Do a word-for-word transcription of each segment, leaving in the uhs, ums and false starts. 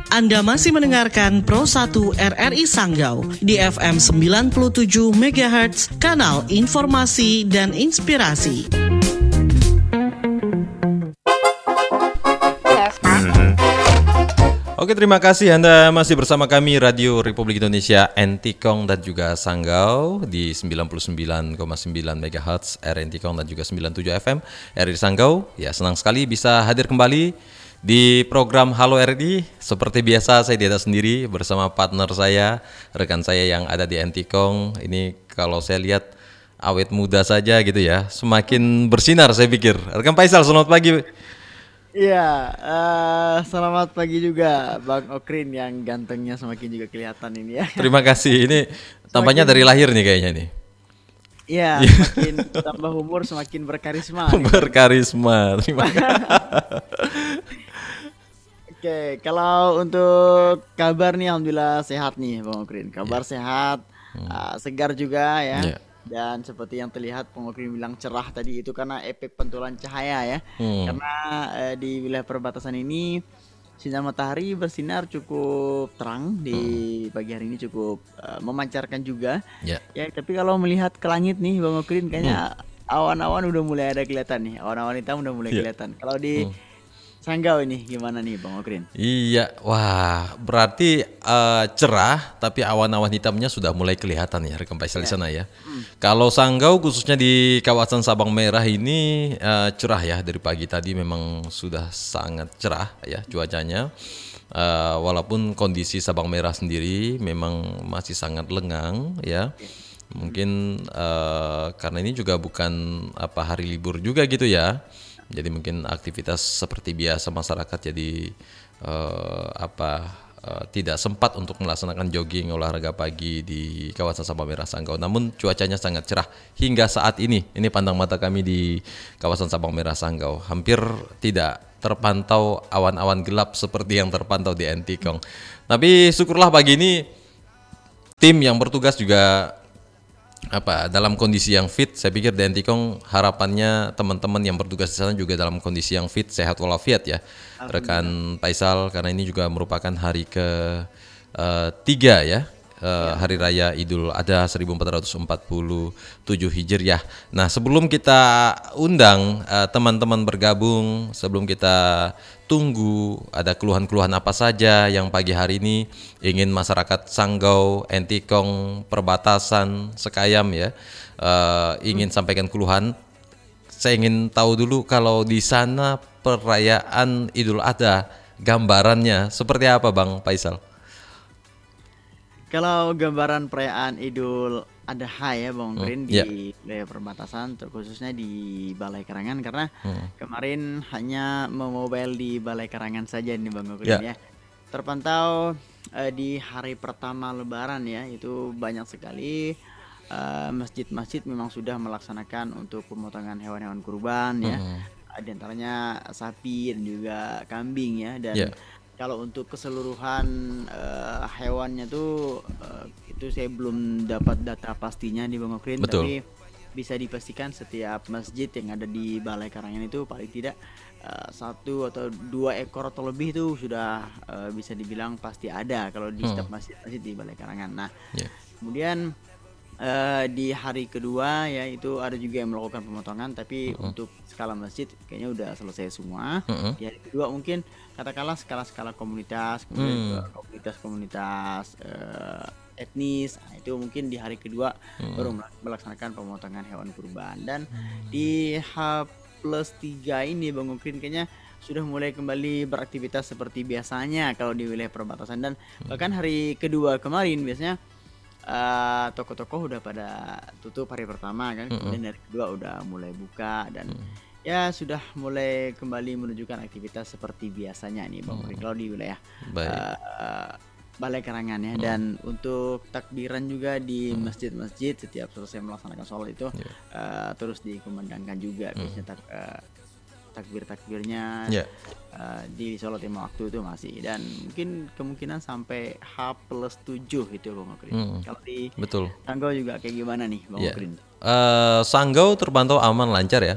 Anda masih mendengarkan Pro satu R R I Sanggau di F M sembilan puluh tujuh megahertz, kanal informasi dan inspirasi. Oke, terima kasih Anda masih bersama kami Radio Republik Indonesia Entikong dan juga Sanggau di sembilan puluh sembilan koma sembilan megahertz R Entikong dan juga sembilan puluh tujuh F M R R I Sanggau. Ya, senang sekali bisa hadir kembali di program Halo R R I. Seperti biasa saya di atas sendiri bersama partner saya, rekan saya yang ada di Entikong. Ini kalau saya lihat awet muda saja gitu ya, semakin bersinar saya pikir. Rekan Faisal, selamat pagi. Iya, uh, selamat pagi juga Bang Okrin yang gantengnya semakin juga kelihatan ini ya. Terima kasih, ini tampaknya dari lahir nih kayaknya nih. Iya, semakin tambah umur semakin berkarisma. Berkarisma, terima kasih. Oke, kalau untuk kabar nih Alhamdulillah sehat nih Bang Okrin. Kabar yeah. sehat, uh, segar juga ya. Yeah. Dan seperti yang terlihat Pengokrin bilang cerah tadi itu karena efek pantulan cahaya ya. Hmm. Karena eh, di wilayah perbatasan ini sinar matahari bersinar cukup terang di hmm. pagi hari ini, cukup uh, memancarkan juga. Yeah. Ya, tapi kalau melihat ke langit nih Bang Okrin kayaknya hmm. awan-awan udah mulai ada kelihatan nih. Awan-awan hitam udah mulai yeah. kelihatan. Kalau di hmm. Sanggau ini gimana nih Bang Okrin? Iya, wah berarti uh, cerah tapi awan-awan hitamnya sudah mulai kelihatan ya rekan Faisal di sana ya. Hmm. Kalau Sanggau khususnya di kawasan Sabang Merah ini uh, cerah ya, dari pagi tadi memang sudah sangat cerah ya cuacanya. Uh, walaupun kondisi Sabang Merah sendiri memang masih sangat lengang ya. Mungkin uh, karena ini juga bukan apa hari libur juga gitu ya. Jadi mungkin aktivitas seperti biasa masyarakat jadi uh, apa uh, tidak sempat untuk melaksanakan jogging olahraga pagi di kawasan Sabang Merah Sanggau. Namun cuacanya sangat cerah hingga saat ini. Ini pandang mata kami di kawasan Sabang Merah Sanggau. Hampir tidak terpantau awan-awan gelap seperti yang terpantau di Entikong. Tapi syukurlah pagi ini tim yang bertugas juga apa dalam kondisi yang fit. Saya pikir di Entikong harapannya teman-teman yang bertugas di sana juga dalam kondisi yang fit, sehat walafiat ya rekan Faisal, karena ini juga merupakan hari ke uh, tiga ya, uh, hari raya Idul Adha seribu empat ratus empat puluh tujuh Hijriah. Nah, sebelum kita undang uh, teman-teman bergabung, sebelum kita tunggu ada keluhan-keluhan apa saja yang pagi hari ini ingin masyarakat Sanggau, Entikong, perbatasan, Sekayam ya uh, ingin hmm. sampaikan keluhan. Saya ingin tahu dulu kalau di sana perayaan Idul Adha gambarannya seperti apa Bang Faisal? Kalau gambaran perayaan Idul Adha ya Bang Okrin hmm, di wilayah yeah. perbatasan, khususnya di Balai Karangan, karena hmm. kemarin hanya memobile di Balai Karangan saja nih Bang Okrin yeah. ya. Terpantau uh, di hari pertama Lebaran ya, itu banyak sekali uh, masjid-masjid memang sudah melaksanakan untuk pemotongan hewan-hewan kurban hmm. ya. Di antaranya sapi dan juga kambing ya, dan yeah. kalau untuk keseluruhan uh, hewannya tuh uh, itu saya belum dapat data pastinya di Bang Okrin, tapi bisa dipastikan setiap masjid yang ada di Balai Karangan itu paling tidak uh, satu atau dua ekor atau lebih itu sudah uh, bisa dibilang pasti ada kalau di setiap masjid-masjid di Balai Karangan. Nah, yeah. kemudian uh, di hari kedua ya itu ada juga yang melakukan pemotongan, tapi uh-huh. untuk skala masjid kayaknya udah selesai semua. Uh-huh. Di hari kedua mungkin katakanlah skala-skala komunitas, kemudian hmm. komunitas-komunitas uh, etnis, nah, itu mungkin di hari kedua hmm. baru melaksanakan pemotongan hewan kurban. Dan hmm. di H plus tiga ini Bang Okrin kayaknya sudah mulai kembali beraktivitas seperti biasanya kalau di wilayah perbatasan. Dan hmm. bahkan hari kedua kemarin biasanya uh, toko-toko udah pada tutup hari pertama kan, hmm. kemudian hari kedua udah mulai buka dan hmm. ya sudah mulai kembali menunjukkan aktivitas seperti biasanya nih Bang Okrin hmm. kalau di wilayah uh, Balai Karangan ya. Hmm. Dan untuk takbiran juga di hmm. masjid-masjid setiap selesai melaksanakan sholat itu yeah. uh, terus dikumandangkan juga hmm. biasanya tak, uh, takbir-takbirnya yeah. uh, di sholat lima waktu itu masih, dan mungkin kemungkinan sampai H plus tujuh itu Bang Okrin. Hmm. Kalau di Betul. Sanggau juga kayak gimana nih Bang yeah. Okrin? Uh, Sanggau terpantau aman lancar ya.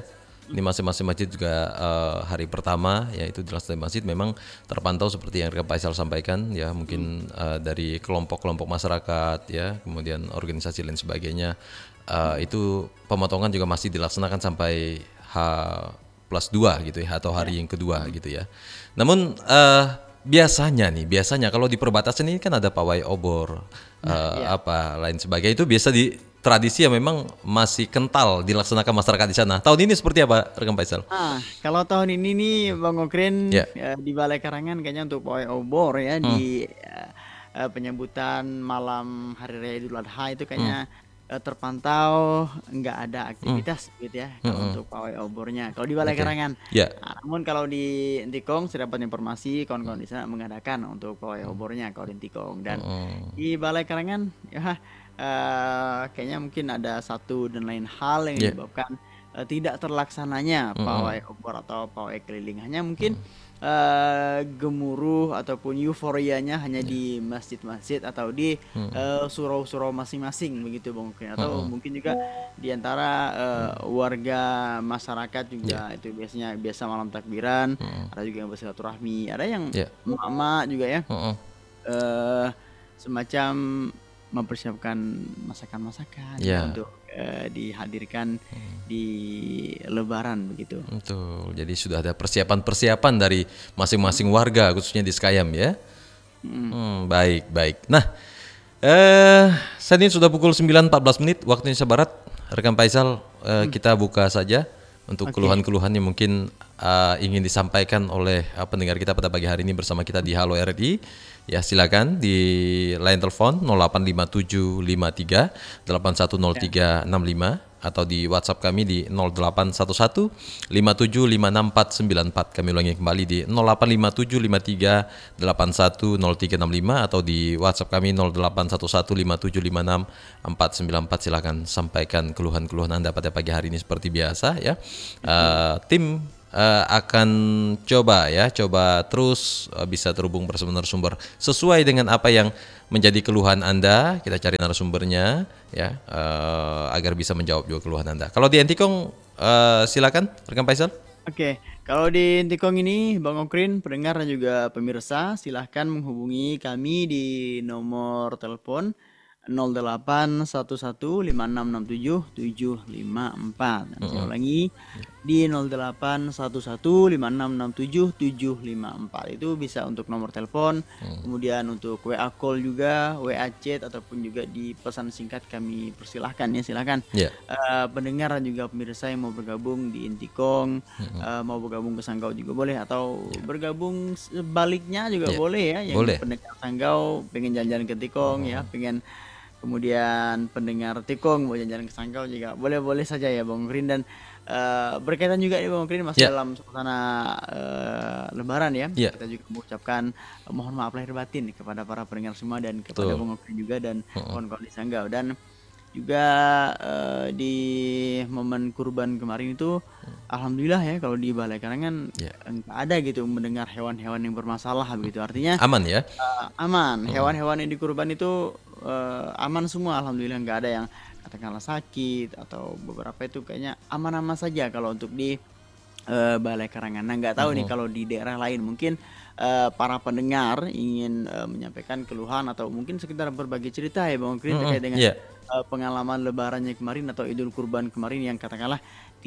Ini masing-masing masjid juga uh, hari pertama yaitu di lantai masjid memang terpantau seperti yang Rekan Faisal sampaikan ya, mungkin uh, dari kelompok-kelompok masyarakat ya, kemudian organisasi lain sebagainya, uh, itu pemotongan juga masih dilaksanakan sampai H plus dua gitu ya, atau hari yang kedua gitu ya. Namun uh, biasanya nih, biasanya kalau di perbatasan ini kan ada pawai obor, uh, Nah, iya. apa lain sebagainya, itu biasa di tradisi yang memang masih kental dilaksanakan masyarakat di sana. Tahun ini seperti apa, Rekan Faisal? Ah, kalau tahun ini nih Bang Okrin, Ya. eh, di Balai Karangan kayaknya untuk pawai obor ya Hmm. di eh, eh, penyambutan malam Hari Raya Idul Adha itu kayaknya eh, terpantau nggak ada aktivitas gitu ya kalau untuk pawai obornya. Kalau di Balai Oke. Karangan. Ya. Ah, namun kalau di Intikong saya dapat informasi kawan-kawan di sana mengadakan untuk pawai obornya kalau di Intikong, dan Hmm. di Balai Karangan ya eh, kayaknya mungkin ada satu dan lain hal yang Ya. menyebabkan eh, tidak terlaksananya pawai obor atau pawai keliling. Hanya mungkin eh, gemuruh ataupun euforianya hanya di masjid-masjid atau di eh, surau-surau masing-masing begitu Bang Ukrin. Atau mungkin juga di antara eh, warga masyarakat juga itu biasanya biasa malam takbiran, ada juga yang bersilaturahmi, ada yang Ya. emak-emak juga ya Mm-mm. eh semacam mempersiapkan masakan-masakan Ya. untuk eh, dihadirkan di Lebaran begitu. Betul. Jadi sudah ada persiapan-persiapan dari masing-masing warga khususnya di Sekayam ya. Hmm, baik, baik. Nah, eh saat ini sudah pukul sembilan empat belas menit waktu Indonesia Barat. Rekan Faisal, eh, kita buka saja untuk keluhan-keluhan yang mungkin eh, ingin disampaikan oleh eh, pendengar kita pada pagi hari ini bersama kita di Halo R R I. Ya, silakan di line telepon nol delapan lima tujuh lima tiga delapan satu nol tiga enam lima atau di WhatsApp kami di nol delapan satu satu lima tujuh lima enam empat sembilan empat. Kami ulangi kembali di nol delapan lima tujuh lima tiga delapan satu nol tiga enam lima atau di WhatsApp kami nol delapan satu satu lima tujuh lima enam empat sembilan empat. Silakan sampaikan keluhan-keluhan Anda pada pagi hari ini seperti biasa ya. Uh, tim uh, akan coba ya, coba terus uh, bisa terhubung bersama narasumber sesuai dengan apa yang menjadi keluhan Anda. Kita cari narasumbernya ya, uh, agar bisa menjawab juga keluhan Anda. Kalau di Antikong, uh, silakan Rekan Faisal. Oke, kalau di Intikong ini Bang Okrin, pendengar dan juga pemirsa, silahkan menghubungi kami di nomor telepon nol delapan satu satu lima enam enam tujuh tujuh lima empat. Nanti saya ulangi di nol delapan satu satu lima enam enam tujuh tujuh lima empat. Itu bisa untuk nomor telepon, kemudian untuk W A call juga, W A chat ataupun juga di pesan singkat kami persilahkan ya, silahkan. Ya. Eh, pendengar dan juga pemirsa yang mau bergabung di Intikong, eh, mau bergabung ke Sanggau juga boleh, atau bergabung sebaliknya juga Ya. boleh ya, yang Boleh. pendengar Sanggau pengen jalan-jalan ke Tikong ya, pengen kemudian pendengar Tikong mau jalan-jalan ke Sanggau juga boleh-boleh saja ya Bang Okrin. Dan eh, berkaitan juga nih Bang Okrin masih Ya. dalam suasana eh, Lebaran ya, Ya. kita juga mengucapkan eh, mohon maaf lahir batin kepada para pendengar semua dan kepada Betul. Bang Okrin juga dan kawan-kawan di Sanggau. Dan juga eh, di momen kurban kemarin itu alhamdulillah ya, kalau di Balai Karangan Ya. enggak ada gitu mendengar hewan-hewan yang bermasalah begitu. Artinya Aman ya. eh, aman, hewan-hewan yang dikurban itu eh, aman semua alhamdulillah, nggak ada yang katakanlah sakit atau beberapa itu kayaknya aman-aman saja kalau untuk di eh, Balai Karangan. Nah, nggak tahu nih kalau di daerah lain mungkin eh, para pendengar ingin eh, menyampaikan keluhan atau mungkin sekedar berbagi cerita ya Bang Okrin terkait dengan Iya. eh, pengalaman Lebarannya kemarin atau Idul Kurban kemarin yang katakanlah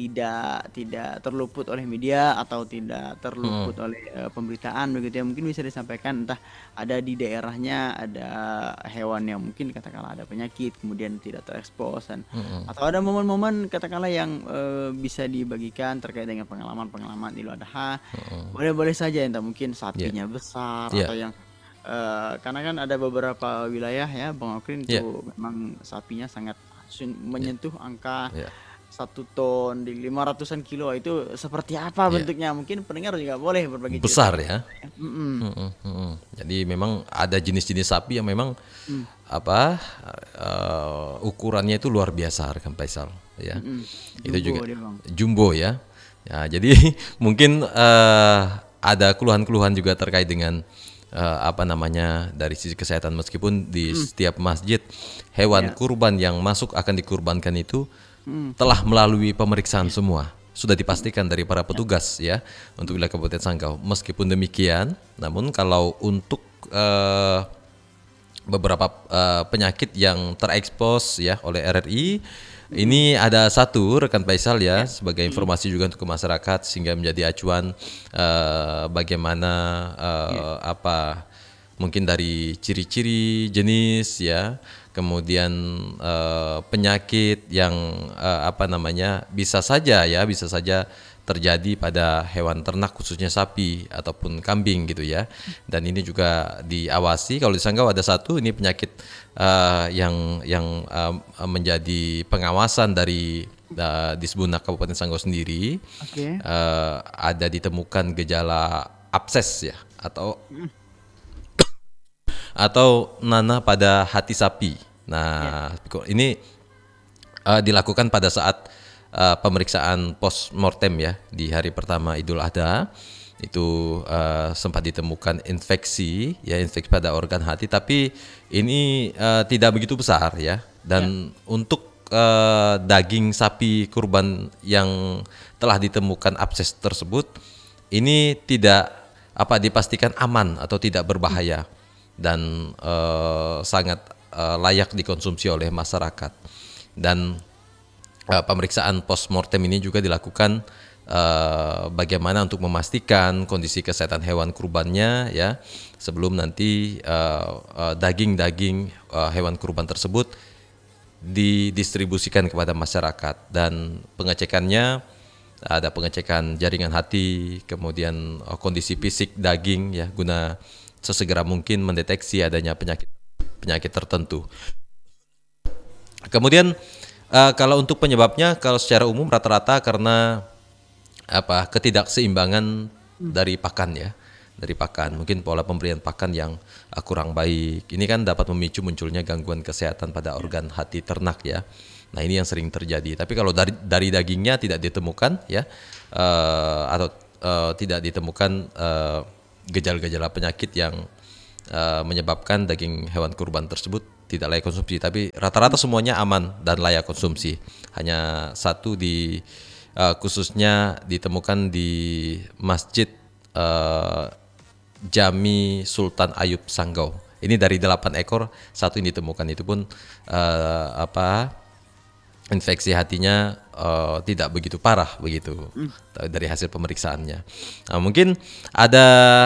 tidak tidak terluput oleh media atau tidak terluput oleh eh, pemberitaan begitu ya, mungkin bisa disampaikan, entah ada di daerahnya ada hewan yang mungkin katakanlah ada penyakit kemudian tidak terekspos, dan atau ada momen-momen katakanlah yang eh, bisa dibagikan terkait dengan pengalaman-pengalaman Idul Adha. Boleh-boleh saja, entah mungkin sapinya besar Yeah. atau yang eh, karena kan ada beberapa wilayah ya Bang Okrin itu Yeah. memang sapinya sangat sun- menyentuh angka Yeah. satu ton di lima ratusan kilo. Itu seperti apa Iya. bentuknya, mungkin pendengar juga boleh berbagi cerita. Besar ya. Mm-mm. Mm-mm, mm-mm. Jadi memang ada jenis-jenis sapi yang memang apa eh, ukurannya itu luar biasa Rekan Faisal ya. Itu Jumbo juga dia, Bang. jumbo ya. Ya, jadi mungkin eh, ada keluhan-keluhan juga terkait dengan eh, apa namanya dari sisi kesehatan, meskipun di setiap masjid hewan Ya. kurban yang masuk akan dikurbankan itu telah melalui pemeriksaan semua, sudah dipastikan dari para petugas ya untuk wilayah Kabupaten Sanggau. Meskipun demikian, namun kalau untuk uh, beberapa uh, penyakit yang terekspos ya oleh R R I, ini ada satu rekan Faisal ya sebagai informasi juga untuk ke masyarakat sehingga menjadi acuan uh, bagaimana uh, apa mungkin dari ciri-ciri jenis ya, kemudian uh, penyakit yang uh, apa namanya bisa saja ya bisa saja terjadi pada hewan ternak khususnya sapi ataupun kambing gitu ya. Dan ini juga diawasi. Kalau di Sanggau ada satu ini penyakit uh, yang yang uh, menjadi pengawasan dari uh, Disbunak Kabupaten Sanggau sendiri. Oke. Uh, ada ditemukan gejala abses ya atau atau nanah pada hati sapi. Nah, ini uh, dilakukan pada saat uh, pemeriksaan post mortem ya di hari pertama Idul Adha. Itu uh, sempat ditemukan infeksi ya infeksi pada organ hati, tapi ini uh, tidak begitu besar ya. Dan ya. Untuk uh, daging sapi kurban yang telah ditemukan abses tersebut, ini tidak apa dipastikan aman atau tidak berbahaya dan uh, sangat uh, layak dikonsumsi oleh masyarakat. Dan uh, pemeriksaan post mortem ini juga dilakukan uh, bagaimana untuk memastikan kondisi kesehatan hewan kurbannya ya sebelum nanti uh, uh, daging-daging uh, hewan kurban tersebut didistribusikan kepada masyarakat. Dan pengecekannya ada pengecekan jaringan hati, kemudian uh, kondisi fisik daging ya guna sesegera mungkin mendeteksi adanya penyakit penyakit tertentu. Kemudian uh, kalau untuk penyebabnya, kalau secara umum rata-rata karena apa ketidakseimbangan dari pakan ya, dari pakan. Mungkin pola pemberian pakan yang uh, kurang baik. Ini kan dapat memicu munculnya gangguan kesehatan pada organ hati ternak ya. Nah ini yang sering terjadi. Tapi kalau dari dari dagingnya tidak ditemukan ya, uh, atau uh, tidak ditemukan uh, gejala-gejala penyakit yang uh, menyebabkan daging hewan kurban tersebut tidak layak konsumsi, tapi rata-rata semuanya aman dan layak konsumsi. Hanya satu di uh, khususnya ditemukan di Masjid uh, Jami Sultan Ayub Sanggau. Ini dari delapan ekor satu yang ditemukan, itu pun uh, apa infeksi hatinya uh, tidak begitu parah begitu mm. dari hasil pemeriksaannya. Nah, mungkin ada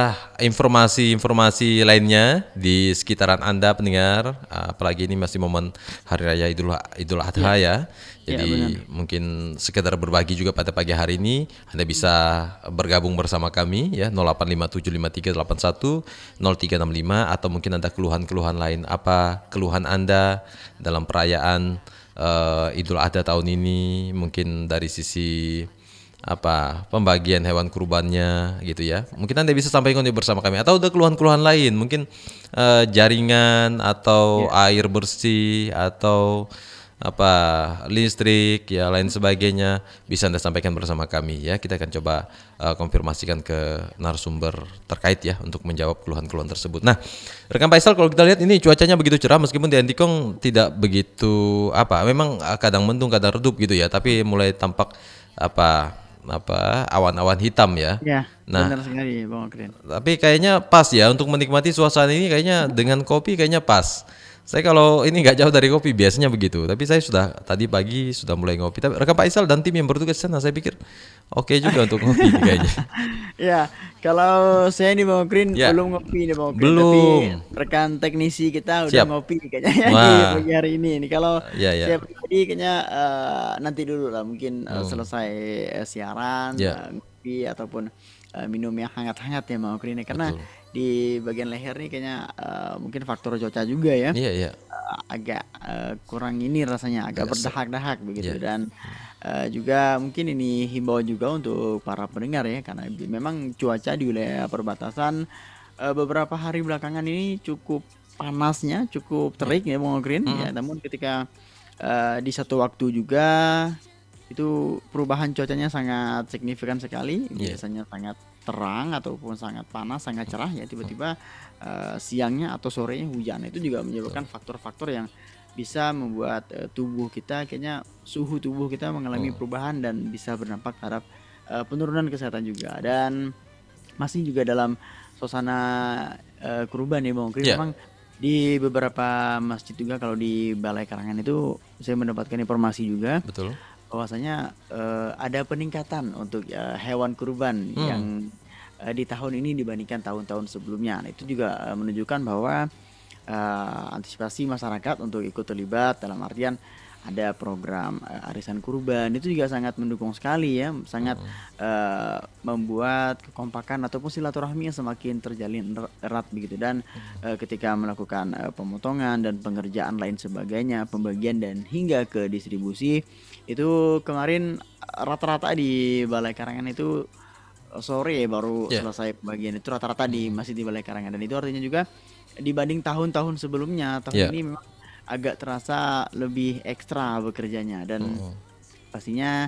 informasi-informasi lainnya di sekitaran Anda pendengar, uh, apalagi ini masih momen Hari Raya Idul Idul Adha ya. ya. Jadi ya, mungkin sekedar berbagi juga pada pagi hari ini Anda bisa bergabung bersama kami ya nol delapan lima tujuh lima tiga delapan satu nol tiga enam lima, atau mungkin ada keluhan-keluhan lain, apa keluhan Anda dalam perayaan Uh, Idul Adha tahun ini, mungkin dari sisi apa pembagian hewan kurbannya gitu ya. Mungkin Anda bisa sampaikan bersama kami, atau ada keluhan-keluhan lain, mungkin uh, jaringan atau yeah. air bersih atau apa listrik ya lain sebagainya, bisa Anda sampaikan bersama kami ya. Kita akan coba uh, konfirmasikan ke narasumber terkait ya untuk menjawab keluhan-keluhan tersebut. Nah, rekan Faisal, kalau kita lihat ini cuacanya begitu cerah, meskipun di Antikong tidak begitu apa, memang kadang mendung kadang redup gitu ya, tapi mulai tampak apa apa awan-awan hitam ya. Ya, nah, benar sekali Bang Okrin. Tapi kayaknya pas ya untuk menikmati suasana ini, kayaknya dengan kopi kayaknya pas. Saya kalau ini nggak jauh dari kopi biasanya begitu, tapi saya sudah tadi pagi sudah mulai ngopi. Tapi rekan Faisal dan tim yang bertugas sana, saya pikir oke okay juga untuk ngopi kayaknya. Ya, kalau saya ini Bang Okrin ya. belum ngopi nih Bang Okrin. Belum. Tapi rekan teknisi kita udah Siap. ngopi kayaknya ya di pagi hari ini. Nih kalau ya, ya. saya pribadi kayaknya uh, nanti dulu lah mungkin uh, hmm. selesai uh, siaran ya. uh, ngopi ataupun uh, minum yang hangat-hangat ya Bang Okrin, karena Betul. di bagian leher nih kayaknya uh, mungkin faktor cuaca juga ya. Iya, iya. Uh, agak uh, kurang ini rasanya, agak berdahak-dahak begitu. Yeah. Dan uh, juga mungkin ini himbauan juga untuk para pendengar ya, karena memang cuaca di wilayah perbatasan uh, beberapa hari belakangan ini cukup panasnya, cukup terik ya Bang Okrin mm-hmm. ya. Namun ketika uh, di satu waktu juga itu perubahan cuacanya sangat signifikan sekali. Yeah. Biasanya sangat terang ataupun sangat panas, sangat cerah ya, tiba-tiba uh, siangnya atau sorenya hujan. Itu juga menyebabkan faktor-faktor yang bisa membuat uh, tubuh kita kayaknya suhu tubuh kita mengalami Hmm. perubahan dan bisa berdampak terhadap uh, penurunan kesehatan juga. Dan masih juga dalam suasana uh, kurban ya Bang Ukrin, Ya, memang di beberapa masjid juga kalau di Balai Karangan itu saya mendapatkan informasi juga betul. bahwasanya eh, ada peningkatan untuk eh, hewan kurban Hmm. yang eh, di tahun ini dibandingkan tahun-tahun sebelumnya. Nah, itu juga eh, menunjukkan bahwa eh, antisipasi masyarakat untuk ikut terlibat dalam artian ada program eh, arisan kurban itu juga sangat mendukung sekali ya, sangat eh, membuat kekompakan ataupun silaturahmi yang semakin terjalin er- erat begitu. Dan eh, ketika melakukan eh, pemotongan dan pengerjaan lain sebagainya, pembagian dan hingga ke distribusi itu kemarin eh, rata-rata di Balai Karangan itu eh, sore baru Ya. selesai pembagian itu rata-rata di masih di Balai Karangan. Dan itu artinya juga dibanding tahun-tahun sebelumnya, tahun Ya. ini memang agak terasa lebih ekstra bekerjanya. Dan Hmm. pastinya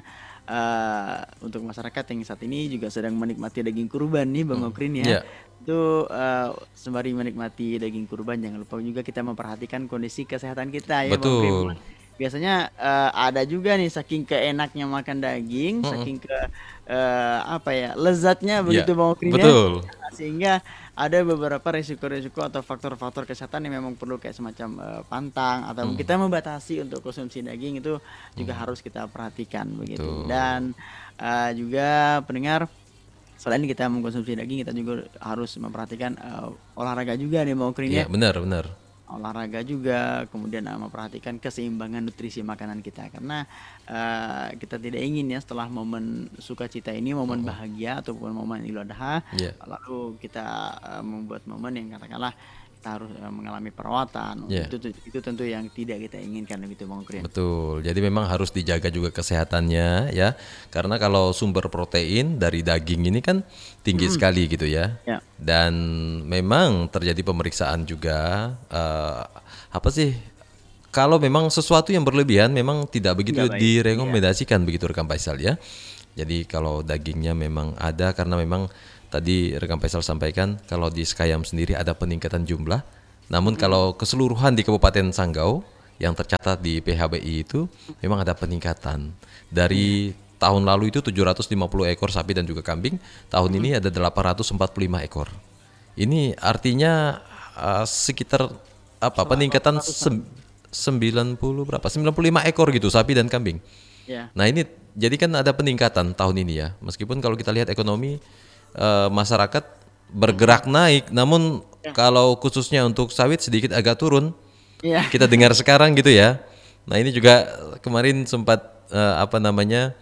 eh, untuk masyarakat yang saat ini juga sedang menikmati daging kurban nih Bang Okrin ya, Ya. itu eh, sembari menikmati daging kurban jangan lupa juga kita memperhatikan kondisi kesehatan kita ya Bang Okrin. Betul. Biasanya eh, ada juga nih saking keenaknya makan daging, Hmm. saking ke eh, apa ya lezatnya Ya. begitu Bang Okrin ya. Betul. Nah, sehingga ada beberapa resiko-resiko atau faktor-faktor kesehatan yang memang perlu kayak semacam eh, pantang atau Hmm. kita membatasi untuk konsumsi daging itu juga harus kita perhatikan begitu. Betul. Dan eh, juga pendengar, selain kita mengkonsumsi daging kita juga harus memperhatikan eh, olahraga juga nih Bang Okrin ya. Ya, benar, benar. Olahraga juga, kemudian uh, memperhatikan keseimbangan nutrisi makanan kita karena uh, kita tidak ingin ya setelah momen sukacita ini, momen bahagia ataupun momen Idul Adha, Ya. lalu kita uh, membuat momen yang katakanlah kita harus uh, mengalami perawatan. Ya. Itu itu tentu yang tidak kita inginkan begitu Bang Ukrin. Betul. Jadi memang harus dijaga juga kesehatannya ya. Karena kalau sumber protein dari daging ini kan tinggi sekali gitu ya. Ya. Dan memang terjadi pemeriksaan juga eh, apa sih? Kalau memang sesuatu yang berlebihan memang tidak begitu Tidak baik. direkomendasikan begitu rekan Faisal ya. Jadi kalau dagingnya memang ada karena memang tadi rekan Faisal sampaikan kalau di Sekayam sendiri ada peningkatan jumlah. Namun kalau keseluruhan di Kabupaten Sanggau yang tercatat di P H B I itu memang ada peningkatan. Dari tahun lalu itu tujuh ratus lima puluh ekor sapi dan juga kambing, tahun ini ada delapan ratus empat puluh lima ekor. Ini artinya uh, sekitar apa peningkatan sem- sembilan puluh berapa? sembilan puluh lima ekor gitu sapi dan kambing. Ya. Nah, ini jadi kan ada peningkatan tahun ini ya. Meskipun kalau kita lihat ekonomi eh, masyarakat bergerak naik, namun kalau khususnya untuk sawit sedikit agak turun. Iya. Kita dengar sekarang gitu ya. Nah, ini juga kemarin sempat eh, apa namanya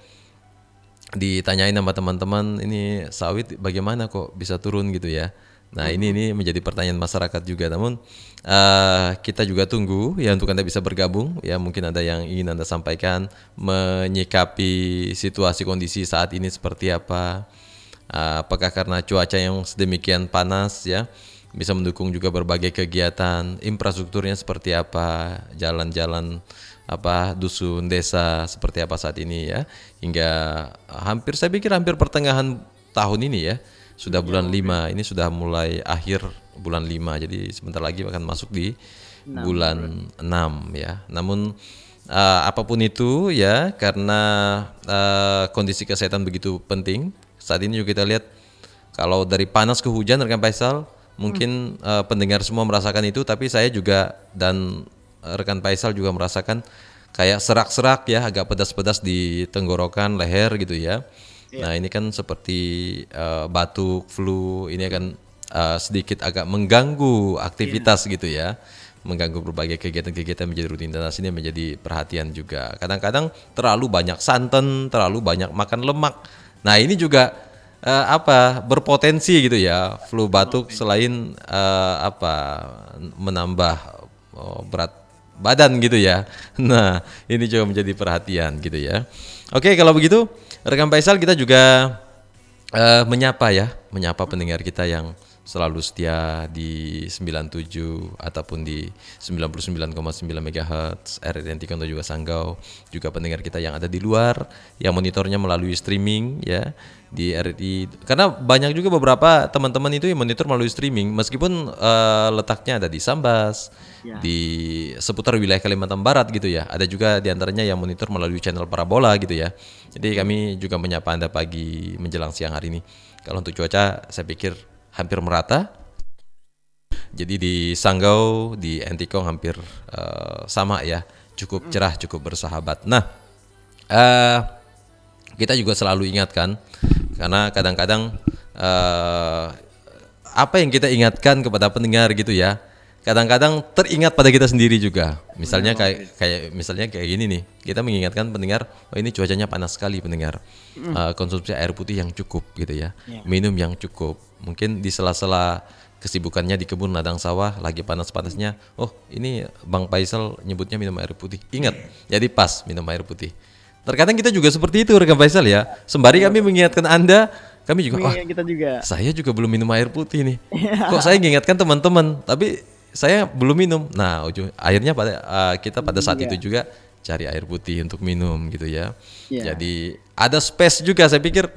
ditanyain sama teman-teman ini sawit bagaimana kok bisa turun gitu ya. Nah, ini ini menjadi pertanyaan masyarakat juga. Namun eh, kita juga tunggu ya untuk Anda bisa bergabung ya, mungkin ada yang ingin Anda sampaikan menyikapi situasi kondisi saat ini seperti apa. Eh, apakah karena cuaca yang sedemikian panas ya bisa mendukung juga berbagai kegiatan, infrastrukturnya seperti apa, jalan-jalan apa dusun desa seperti apa saat ini ya, hingga hampir saya pikir hampir pertengahan tahun ini ya, sudah bulan lima, ini sudah mulai akhir bulan lima, jadi sebentar lagi akan masuk di bulan enam ya. Namun uh, apapun itu ya, karena uh, kondisi kesehatan begitu penting saat ini juga kita lihat kalau dari panas ke hujan rekan Faisal. Mungkin uh, pendengar semua merasakan itu, tapi saya juga dan uh, rekan Faisal juga merasakan kayak serak-serak ya, agak pedas-pedas di tenggorokan, leher gitu ya. Nah, ini kan seperti uh, batuk, flu, ini akan uh, sedikit agak mengganggu aktivitas gitu ya. Mengganggu berbagai kegiatan-kegiatan menjadi rutinitas, ini menjadi perhatian juga. Kadang-kadang terlalu banyak santan, terlalu banyak makan lemak. Nah, ini juga Uh, apa berpotensi gitu ya flu batuk selain uh, apa menambah oh, berat badan gitu ya. Nah, ini juga menjadi perhatian gitu ya. Oke, kalau begitu rekan Faisal kita juga uh, menyapa ya, menyapa pendengar kita yang selalu setia di sembilan puluh tujuh ataupun di sembilan puluh sembilan koma sembilan megahertz R R I Antikon dan juga Sanggau, juga pendengar kita yang ada di luar yang monitornya melalui streaming ya di R R I, karena banyak juga beberapa teman-teman itu yang monitor melalui streaming meskipun uh, letaknya ada di Sambas ya, di seputar wilayah Kalimantan Barat gitu ya. Ada juga diantaranya yang monitor melalui channel parabola gitu ya. Jadi kami juga menyapa Anda pagi menjelang siang hari ini. Kalau untuk cuaca saya pikir hampir merata. Jadi di Sanggau, di Antikong hampir uh, sama ya, cukup cerah, cukup bersahabat. Nah, uh, kita juga selalu ingatkan, karena kadang-kadang uh, apa yang kita ingatkan kepada pendengar gitu ya, kadang-kadang teringat pada kita sendiri juga. Misalnya kayak kayak misalnya kayak gini nih, kita mengingatkan pendengar, oh ini cuacanya panas sekali pendengar, uh, konsumsi air putih yang cukup gitu ya, minum yang cukup. Mungkin di sela-sela kesibukannya di kebun ladang sawah lagi panas-panasnya, oh ini Bang Faisal nyebutnya minum air putih, ingat, jadi pas minum air putih. Terkadang kita juga seperti itu rekan Faisal ya, sembari kami mengingatkan Anda, kami juga, wah kita juga. Saya juga belum minum air putih nih, kok saya mengingatkan teman-teman tapi saya belum minum. Nah ujung akhirnya pada uh, kita pada saat itu juga cari air putih untuk minum gitu ya. Jadi ada space juga, saya pikir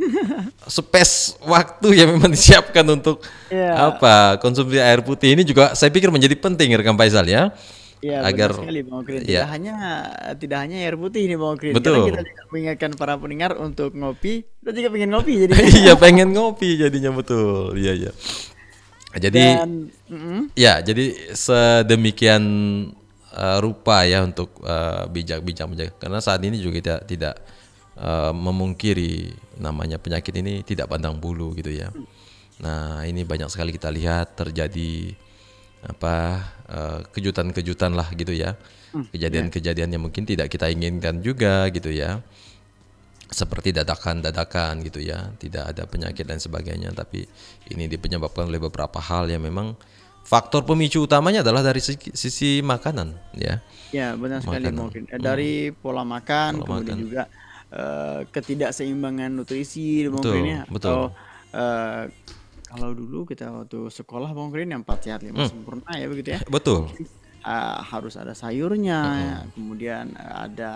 space waktu yang memang disiapkan untuk yeah. apa konsumsi air putih ini juga saya pikir menjadi penting rekan Faisal ya. Ya, agar sekali Bang Okrin. Tidak ya. hanya tidak hanya air putih nih Bang Okrin. Betul. Karena kita juga mengingatkan para pendengar untuk ngopi. Kita juga pengen ngopi jadi. Iya pengen ngopi jadinya, betul. Iya iya. Jadi Dan, mm-hmm. ya jadi sedemikian uh, rupa ya untuk uh, bijak-bijak menjaga. Karena saat ini juga tidak tidak Uh, memungkiri namanya penyakit ini tidak pandang bulu gitu ya. Nah ini banyak sekali kita lihat terjadi apa uh, kejutan-kejutan lah gitu ya, kejadian-kejadian yang mungkin tidak kita inginkan juga gitu ya, seperti dadakan-dadakan gitu ya, tidak ada penyakit dan sebagainya, tapi ini dipenyebabkan oleh beberapa hal yang memang faktor pemicu utamanya adalah dari sisi, sisi makanan ya. Ya benar sekali mungkin dari pola makan, pola kemudian makan. juga Uh, ketidakseimbangan nutrisi mungkin ya, atau uh, kalau dulu kita waktu sekolah mungkin yang empat sehat lima hmm. sempurna ya begitu ya. Betul. Uh, harus ada sayurnya, uh-huh. ya. Kemudian ada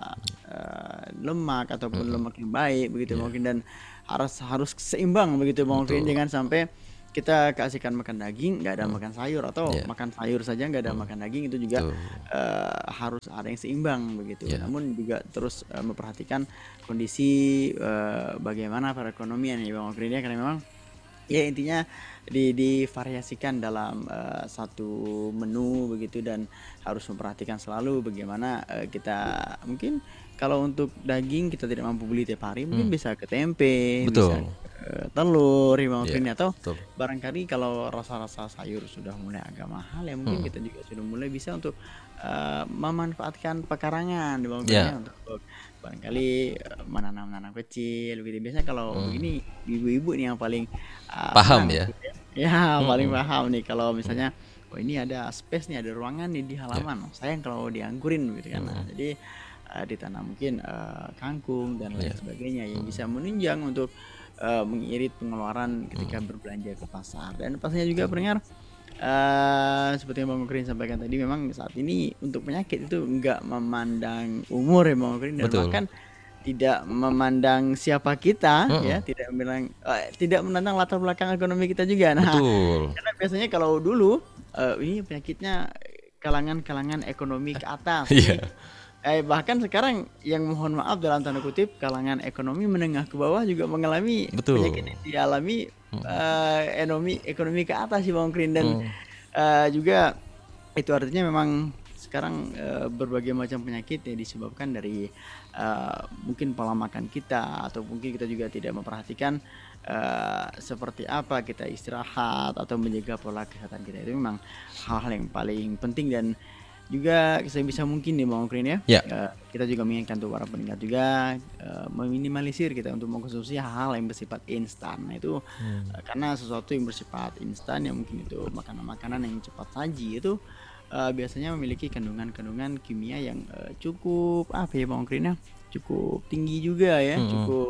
uh, lemak ataupun uh-huh. lemak yang baik begitu yeah. mungkin, dan harus harus seimbang begitu mungkin, jangan sampai kita kasihkan makan daging nggak ada hmm. makan sayur, atau yeah. makan sayur saja nggak ada hmm. makan daging, itu juga uh, harus ada yang seimbang begitu. Yeah. Namun juga terus uh, memperhatikan kondisi uh, bagaimana perekonomian ya Bang Okrin ya, karena memang ya intinya di divariasikan dalam uh, satu menu begitu, dan harus memperhatikan selalu bagaimana uh, kita mungkin kalau untuk daging kita tidak mampu beli tiap hari, mungkin hmm. bisa ke tempe, betul. bisa telur ya mungkin yeah, atau betul. barangkali kalau rasa-rasa sayur sudah mulai agak mahal ya mungkin hmm. kita juga sudah mulai bisa untuk uh, memanfaatkan pekarangan mungkin yeah. ya, untuk barangkali uh, menanam-nanam kecil begitu. Biasanya kalau hmm. begini ibu-ibu nih yang paling uh, paham senang, ya gitu ya, ya hmm. paling paham nih kalau misalnya hmm. oh ini ada space nih, ada ruangan nih di halaman, yeah. sayang kalau dianggurin gitu kan. Hmm. Nah, jadi uh, ditanam mungkin uh, kangkung dan lain yeah. sebagainya yang hmm. bisa menunjang untuk Uh, mengirit pengeluaran ketika hmm. berbelanja ke pasar. Dan pastinya juga pendengar, uh, seperti yang Bang Okrin sampaikan tadi, memang saat ini untuk penyakit itu enggak memandang umur ya Bang Okrin, dan betul. bahkan tidak memandang siapa kita, uh-uh. ya, tidak memandang uh, tidak menantang latar belakang ekonomi kita juga. Nah, betul. karena biasanya kalau dulu uh, ini penyakitnya kalangan-kalangan ekonomi ke atas. yeah. Eh, bahkan sekarang yang mohon maaf dalam tanda kutip kalangan ekonomi menengah ke bawah juga mengalami betul. penyakit yang dialami hmm. uh, ekonomi ekonomi ke atas sih Bang Okrin, dan hmm. uh, juga itu artinya memang sekarang uh, berbagai macam penyakit yang disebabkan dari uh, mungkin pola makan kita, atau mungkin kita juga tidak memperhatikan uh, seperti apa kita istirahat atau menjaga pola kesehatan kita. Itu memang hal-hal yang paling penting, dan juga sebisa mungkin nih Bang Okrin ya, yeah. uh, kita juga mengingatkan untuk para pendengar juga uh, meminimalisir kita untuk mengkonsumsi hal-hal yang bersifat instan. Nah itu hmm. uh, karena sesuatu yang bersifat instan yang mungkin itu makanan-makanan yang cepat saji itu uh, biasanya memiliki kandungan-kandungan kimia yang uh, cukup apa ya Bang Okrin ya, cukup tinggi juga ya, hmm. cukup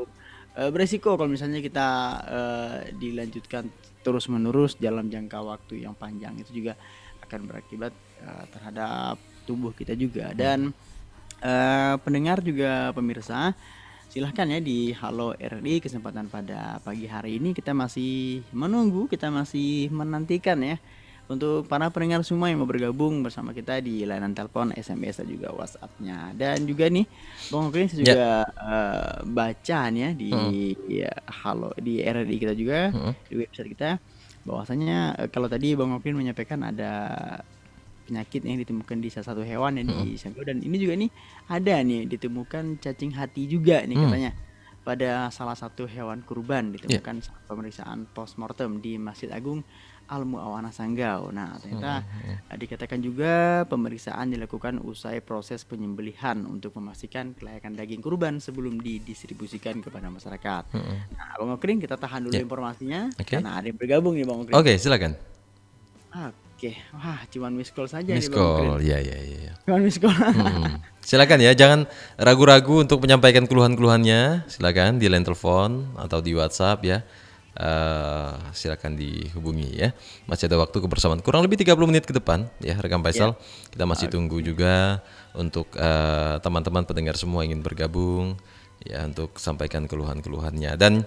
uh, beresiko kalau misalnya kita uh, dilanjutkan terus-menerus dalam jangka waktu yang panjang, itu juga akan berakibat uh, terhadap tubuh kita juga. Dan uh, pendengar juga pemirsa, silahkan ya di Halo R R I kesempatan pada pagi hari ini kita masih menunggu, kita masih menantikan ya untuk para pendengar semua yang mau bergabung bersama kita di layanan telepon, S M S dan juga WhatsApp-nya. Dan juga nih Bang Okrin saya juga Ya. uh, baca nih ya di ya, Halo di R R I kita juga, di website kita, bahwasanya uh, kalau tadi Bang Okrin menyampaikan ada penyakit yang ditemukan di salah satu hewan yang di Sanggau, dan ini juga nih ada nih ditemukan cacing hati juga nih katanya pada salah satu hewan kurban, ditemukan saat pemeriksaan postmortem di Masjid Agung Al Muawana Sanggau. Nah, ternyata uh, dikatakan juga pemeriksaan dilakukan usai proses penyembelihan untuk memastikan kelayakan daging kurban sebelum didistribusikan kepada masyarakat. Nah, Bang Okrin, kita tahan dulu Ya. informasinya Oke. karena ada yang bergabung nih Bang Okrin. Oke, silakan. Oke, wah cuman miss call saja Miss nih Bang Okrin. call, ya ya ya. Cuman miss call. Hmm. Silakan ya, jangan ragu-ragu untuk menyampaikan keluhan-keluhannya. Silakan di line telepon atau di WhatsApp ya. Uh, silakan dihubungi ya. Masih ada waktu kebersamaan kurang lebih tiga puluh menit ke depan ya, rekan Faisal. Kita masih tunggu juga untuk uh, teman-teman pendengar semua ingin bergabung ya untuk sampaikan keluhan-keluhannya. Dan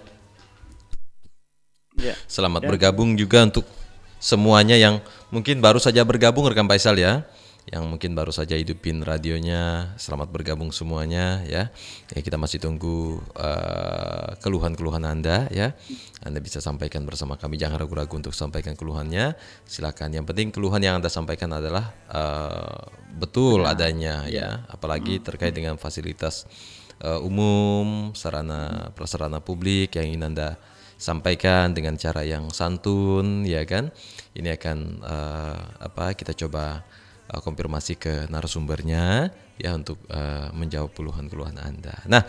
Ya. selamat bergabung juga untuk semuanya yang mungkin baru saja bergabung, rekan Faisal ya. Yang mungkin baru saja hidupin radionya, selamat bergabung semuanya ya. Ya, kita masih tunggu uh, keluhan-keluhan Anda ya. Anda bisa sampaikan bersama kami, jangan ragu-ragu untuk sampaikan keluhannya. Silakan. Yang penting keluhan yang Anda sampaikan adalah uh, betul adanya ya, apalagi terkait dengan fasilitas uh, umum, sarana prasarana publik yang ingin Anda sampaikan dengan cara yang santun ya kan. Ini akan uh, apa kita coba uh, konfirmasi ke narasumbernya ya untuk uh, menjawab keluhan-keluhan Anda. Nah,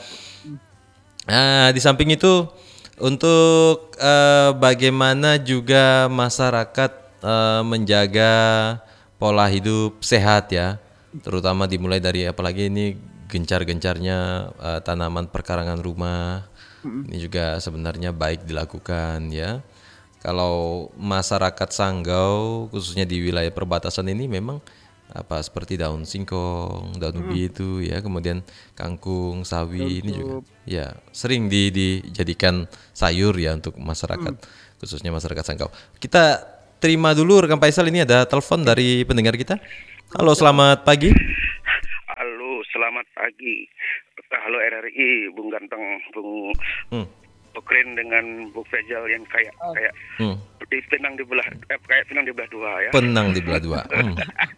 uh, di samping itu untuk uh, bagaimana juga masyarakat uh, menjaga pola hidup sehat ya, terutama dimulai dari apalagi ini gencar-gencarnya uh, tanaman perkarangan rumah. Ini juga sebenarnya baik dilakukan ya. Kalau masyarakat Sanggau khususnya di wilayah perbatasan ini memang apa seperti daun singkong, daun ubi itu ya, kemudian kangkung, sawi ini juga ya sering di, dijadikan sayur ya untuk masyarakat khususnya masyarakat Sanggau. Kita terima dulu rekan Faisal, ini ada telepon dari pendengar kita. Halo, selamat pagi. Halo, selamat pagi. Halo R R I, Bung Ganteng, Bung Hmm. Okrin dengan Bung Fejal yang kayak kayak Hmm. di penang di belah eh, kayak penang di belah dua ya. Penang di belah dua. Hmm.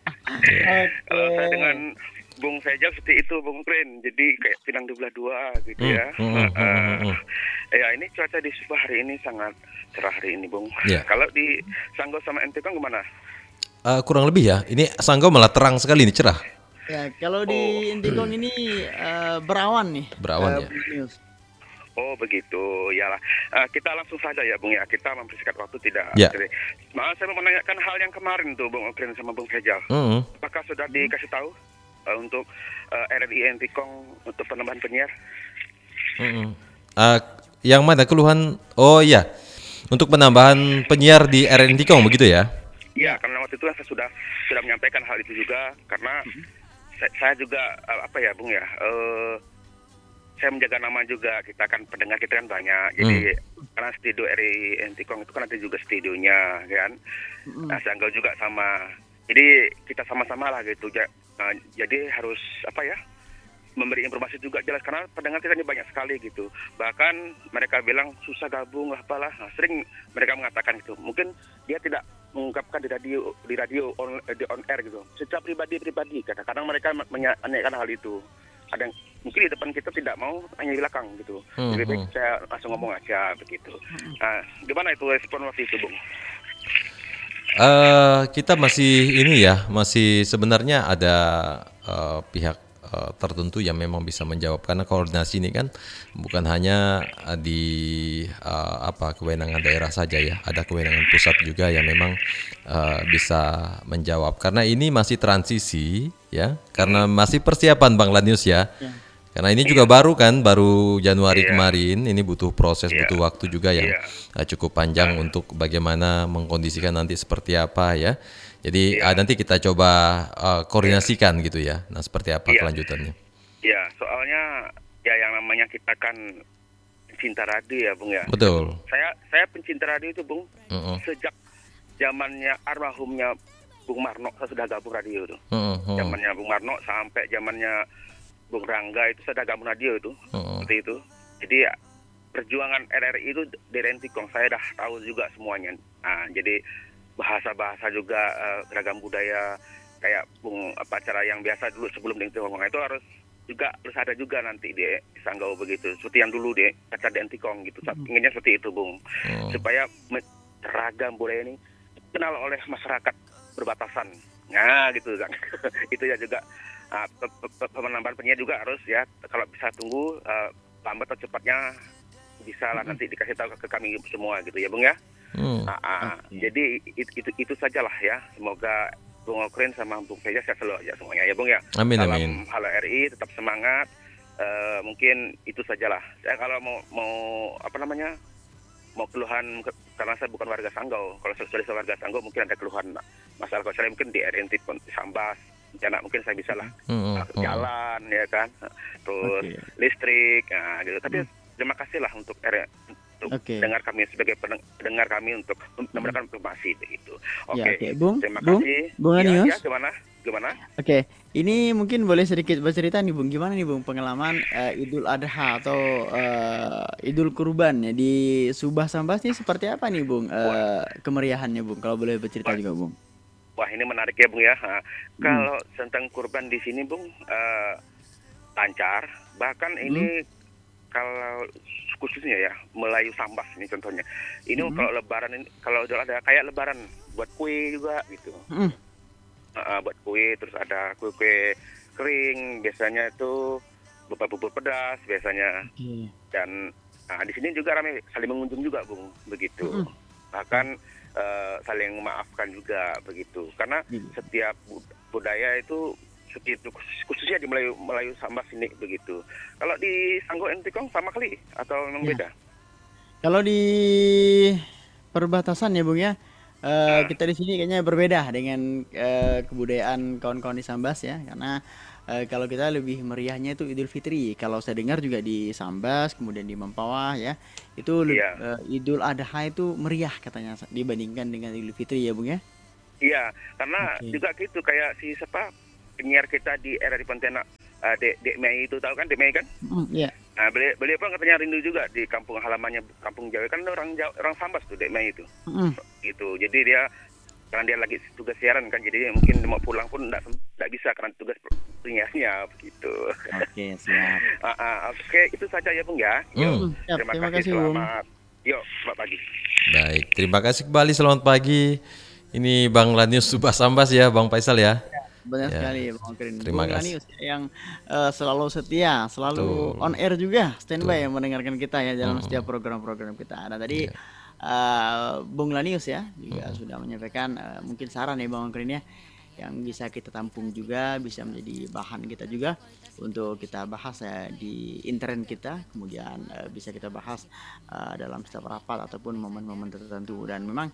Kalau saya dengan Bung Fejal seperti itu, Bung Okrin. Jadi kayak penang di belah dua gitu Hmm, ya. hmm, hmm, Uh, hmm, hmm. Ya ini cuaca di Subah hari ini sangat cerah hari ini, Bung. Ya. Kalau di Sanggau sama N T kan gimana? Uh, kurang lebih ya. Ini Sanggau malah terang sekali nih, cerah. Ya, kalau di Intikong ini uh, berawan nih. Berawan, uh, ya. News. Oh begitu, yalah. Uh, kita langsung saja ya, Bung ya. Kita mempersingkat waktu tidak. Ya. Jadi, maaf saya mau menanyakan hal yang kemarin tuh, Bung Okrin sama Bung Fejal. Hmm. Apakah sudah dikasih tahu uh, untuk uh, R R I Intikong untuk penambahan penyiar? Hmm. Uh, yang mana keluhan? Oh iya, untuk penambahan penyiar di R R I Intikong begitu ya? Iya, karena waktu itu kan saya sudah sudah menyampaikan hal itu juga, karena saya, saya juga uh, apa ya, Bung ya. Uh, saya menjaga nama juga, kita kan pendengar kita kan banyak, jadi karena studio R R I Intikong itu kan nanti juga studionya kan, nah, Sanggau juga sama, jadi kita sama-sama lah gitu, ja, uh, jadi harus apa ya, memberi informasi juga jelas, karena pendengar kita ini banyak sekali gitu, bahkan mereka bilang susah gabung lah apalah, nah, sering mereka mengatakan itu, mungkin dia tidak mengungkapkan di radio di radio on, di on air gitu, secara pribadi-pribadi, kadang-kadang mereka menanyakan hal itu. Ada yang mungkin di depan kita tidak mau, hanya di belakang gitu. Hmm, Lebih baik hmm. saya langsung ngomong aja begitu. Nah, gimana itu respon waktu itu, Bung? Uh, kita masih ini ya, masih sebenarnya ada uh, pihak uh, tertentu yang memang bisa menjawab, karena koordinasi ini kan bukan hanya uh, di uh, apa kewenangan daerah saja ya, ada kewenangan pusat juga yang memang uh, bisa menjawab, karena ini masih transisi ya, karena masih persiapan Bang Lanius ya. Karena ini juga baru kan, baru Januari Iya. kemarin, ini butuh proses, Iya. butuh waktu juga yang Iya. uh, cukup panjang untuk bagaimana mengkondisikan nanti seperti apa ya. Jadi Iya. uh, nanti kita coba uh, koordinasikan gitu ya. Nah seperti apa Iya. kelanjutannya? Ya, soalnya ya yang namanya kita kan pencinta radio ya, Bung ya. Betul. Saya saya pencinta radio itu, Bung. Mm-mm. Sejak zamannya almarhumnya Bung Marno, saya sudah gabung radio itu. Mm-mm. Zamannya Bung Marno sampai zamannya Bung Rangga itu saya gabung radio itu, Mm-mm. seperti itu. Jadi ya, perjuangan R R I itu dari Entikong saya dah tahu juga semuanya. Nah, jadi bahasa-bahasa juga eh, beragam budaya kayak Bung apa acara yang biasa dulu sebelum Entikong itu harus juga harus ada juga nanti di Sanggau begitu. Seperti yang dulu di acara di Entikong gitu. Saya inginnya seperti itu, Bung. Mm. Supaya me- ragam budaya ini dikenal oleh masyarakat berbatasan. Nah, gitu kan. Itu ya juga uh, pe- pe- pe- penambahan penyiar juga harus ya kalau bisa tunggu uh, lambat atau cepatnya bisa lah nanti dikasih tahu ke, ke kami semua gitu ya, Bung ya. Mm. Ah, ah. Oke. Jadi itu, itu itu sajalah ya. Semoga Bung Okrin sama Bung Feja sehat selalu aja semuanya ya, Bung ya. Amin, Salam amin. Halo R I, tetap semangat. Eh, mungkin itu sajalah. Saya kalau mau mau apa namanya mau keluhan ke- karena saya bukan warga Sanggau. Kalau saya sudah warga Sanggau mungkin ada keluhan masalah kalau saya mungkin di R N T pun di Sambas. Rencana mungkin saya bisa lah Mm-mm. uh, jalan ya kan, terus Oke. listrik, nah, gitu. Tapi terima kasih lah untuk R untuk Oke. dengar kami sebagai pendeng- pendengar kami untuk memberikan informasi begitu. Oke, Ya, oke. Bung, terima Bung, kasih. Bung Ya, Lanius. ya, gimana? Gimana? Oke, ini mungkin boleh sedikit bercerita nih Bung, gimana nih Bung pengalaman eh, Idul Adha atau eh, Idul Kurban ya di Subah Sambas ini seperti apa nih Bung eh, kemeriahannya Bung? Kalau boleh bercerita juga Bung. Wah, ini menarik ya, Bung ya. Ha, Kalau tentang kurban di sini, Bung, eh, lancar. Bahkan ini kalau khususnya ya Melayu Sambas ini contohnya. Ini Hmm. kalau Lebaran ini kalau udah ada kayak Lebaran buat kue juga gitu. Mm. Uh, buat kue, terus ada kue-kue kering, biasanya itu bubur-bubur pedas biasanya. Oke. Dan nah, di sini juga ramai saling mengunjung juga, Bung, begitu. Mm-mm. Bahkan eh, saling memaafkan juga begitu. Karena Iya. setiap bud- budaya itu seperti itu, khusus- khususnya di Melayu Melayu Sambas ini begitu. Kalau di Sanggau Entikong sama kali atau memang Ya. beda? Kalau di perbatasan ya Bung ya, eh, kita di sini kayaknya berbeda dengan eh, kebudayaan kawan-kawan di Sambas ya, karena eh, kalau kita lebih meriahnya itu Idul Fitri. Kalau saya dengar juga di Sambas, kemudian di Mempawah ya, itu le- Iya. eh, Idul Adha itu meriah katanya dibandingkan dengan Idul Fitri ya Bung ya. Iya, karena Oke. juga gitu kayak si siapa penyiar kita di R R I Pontianak, eh, Dek Dek Mei itu tahu kan Dek Mei kan? Mm, Iya. Nah, beliau, beliau pun katanya rindu juga di kampung halamannya kampung Jawa kan orang Jawa, orang Sambas tuh Dek Mei itu. Mm, Gitu. Jadi dia karena dia lagi tugas siaran kan, jadi mungkin mau pulang pun enggak enggak bisa karena tugas penyiarnya begitu. Oke, siap. Ah, ah, Oke, itu saja ya, Bung ya. Yuk, Hmm. Siap, terima, terima kasih, kasih, Bung. selamat. Yuk, selamat pagi. Baik, terima kasih kembali. Selamat pagi. Ini Bang Lanius Subah Sambas ya, Bang Faisal ya. Banyak Ya. sekali Bang Okrin. Terima Bung kasih. Lanius yang eh, selalu setia, selalu Betul. on air juga, standby yang mendengarkan kita ya dalam Mm. setiap program-program kita. Nah tadi Iya. eh, Bung Lanius ya juga sudah menyampaikan eh, mungkin saran ya Bang Okrin ya, yang bisa kita tampung juga, bisa menjadi bahan kita juga untuk kita bahas ya di intern kita, kemudian eh, bisa kita bahas eh, dalam setiap rapat ataupun momen-momen tertentu. Dan memang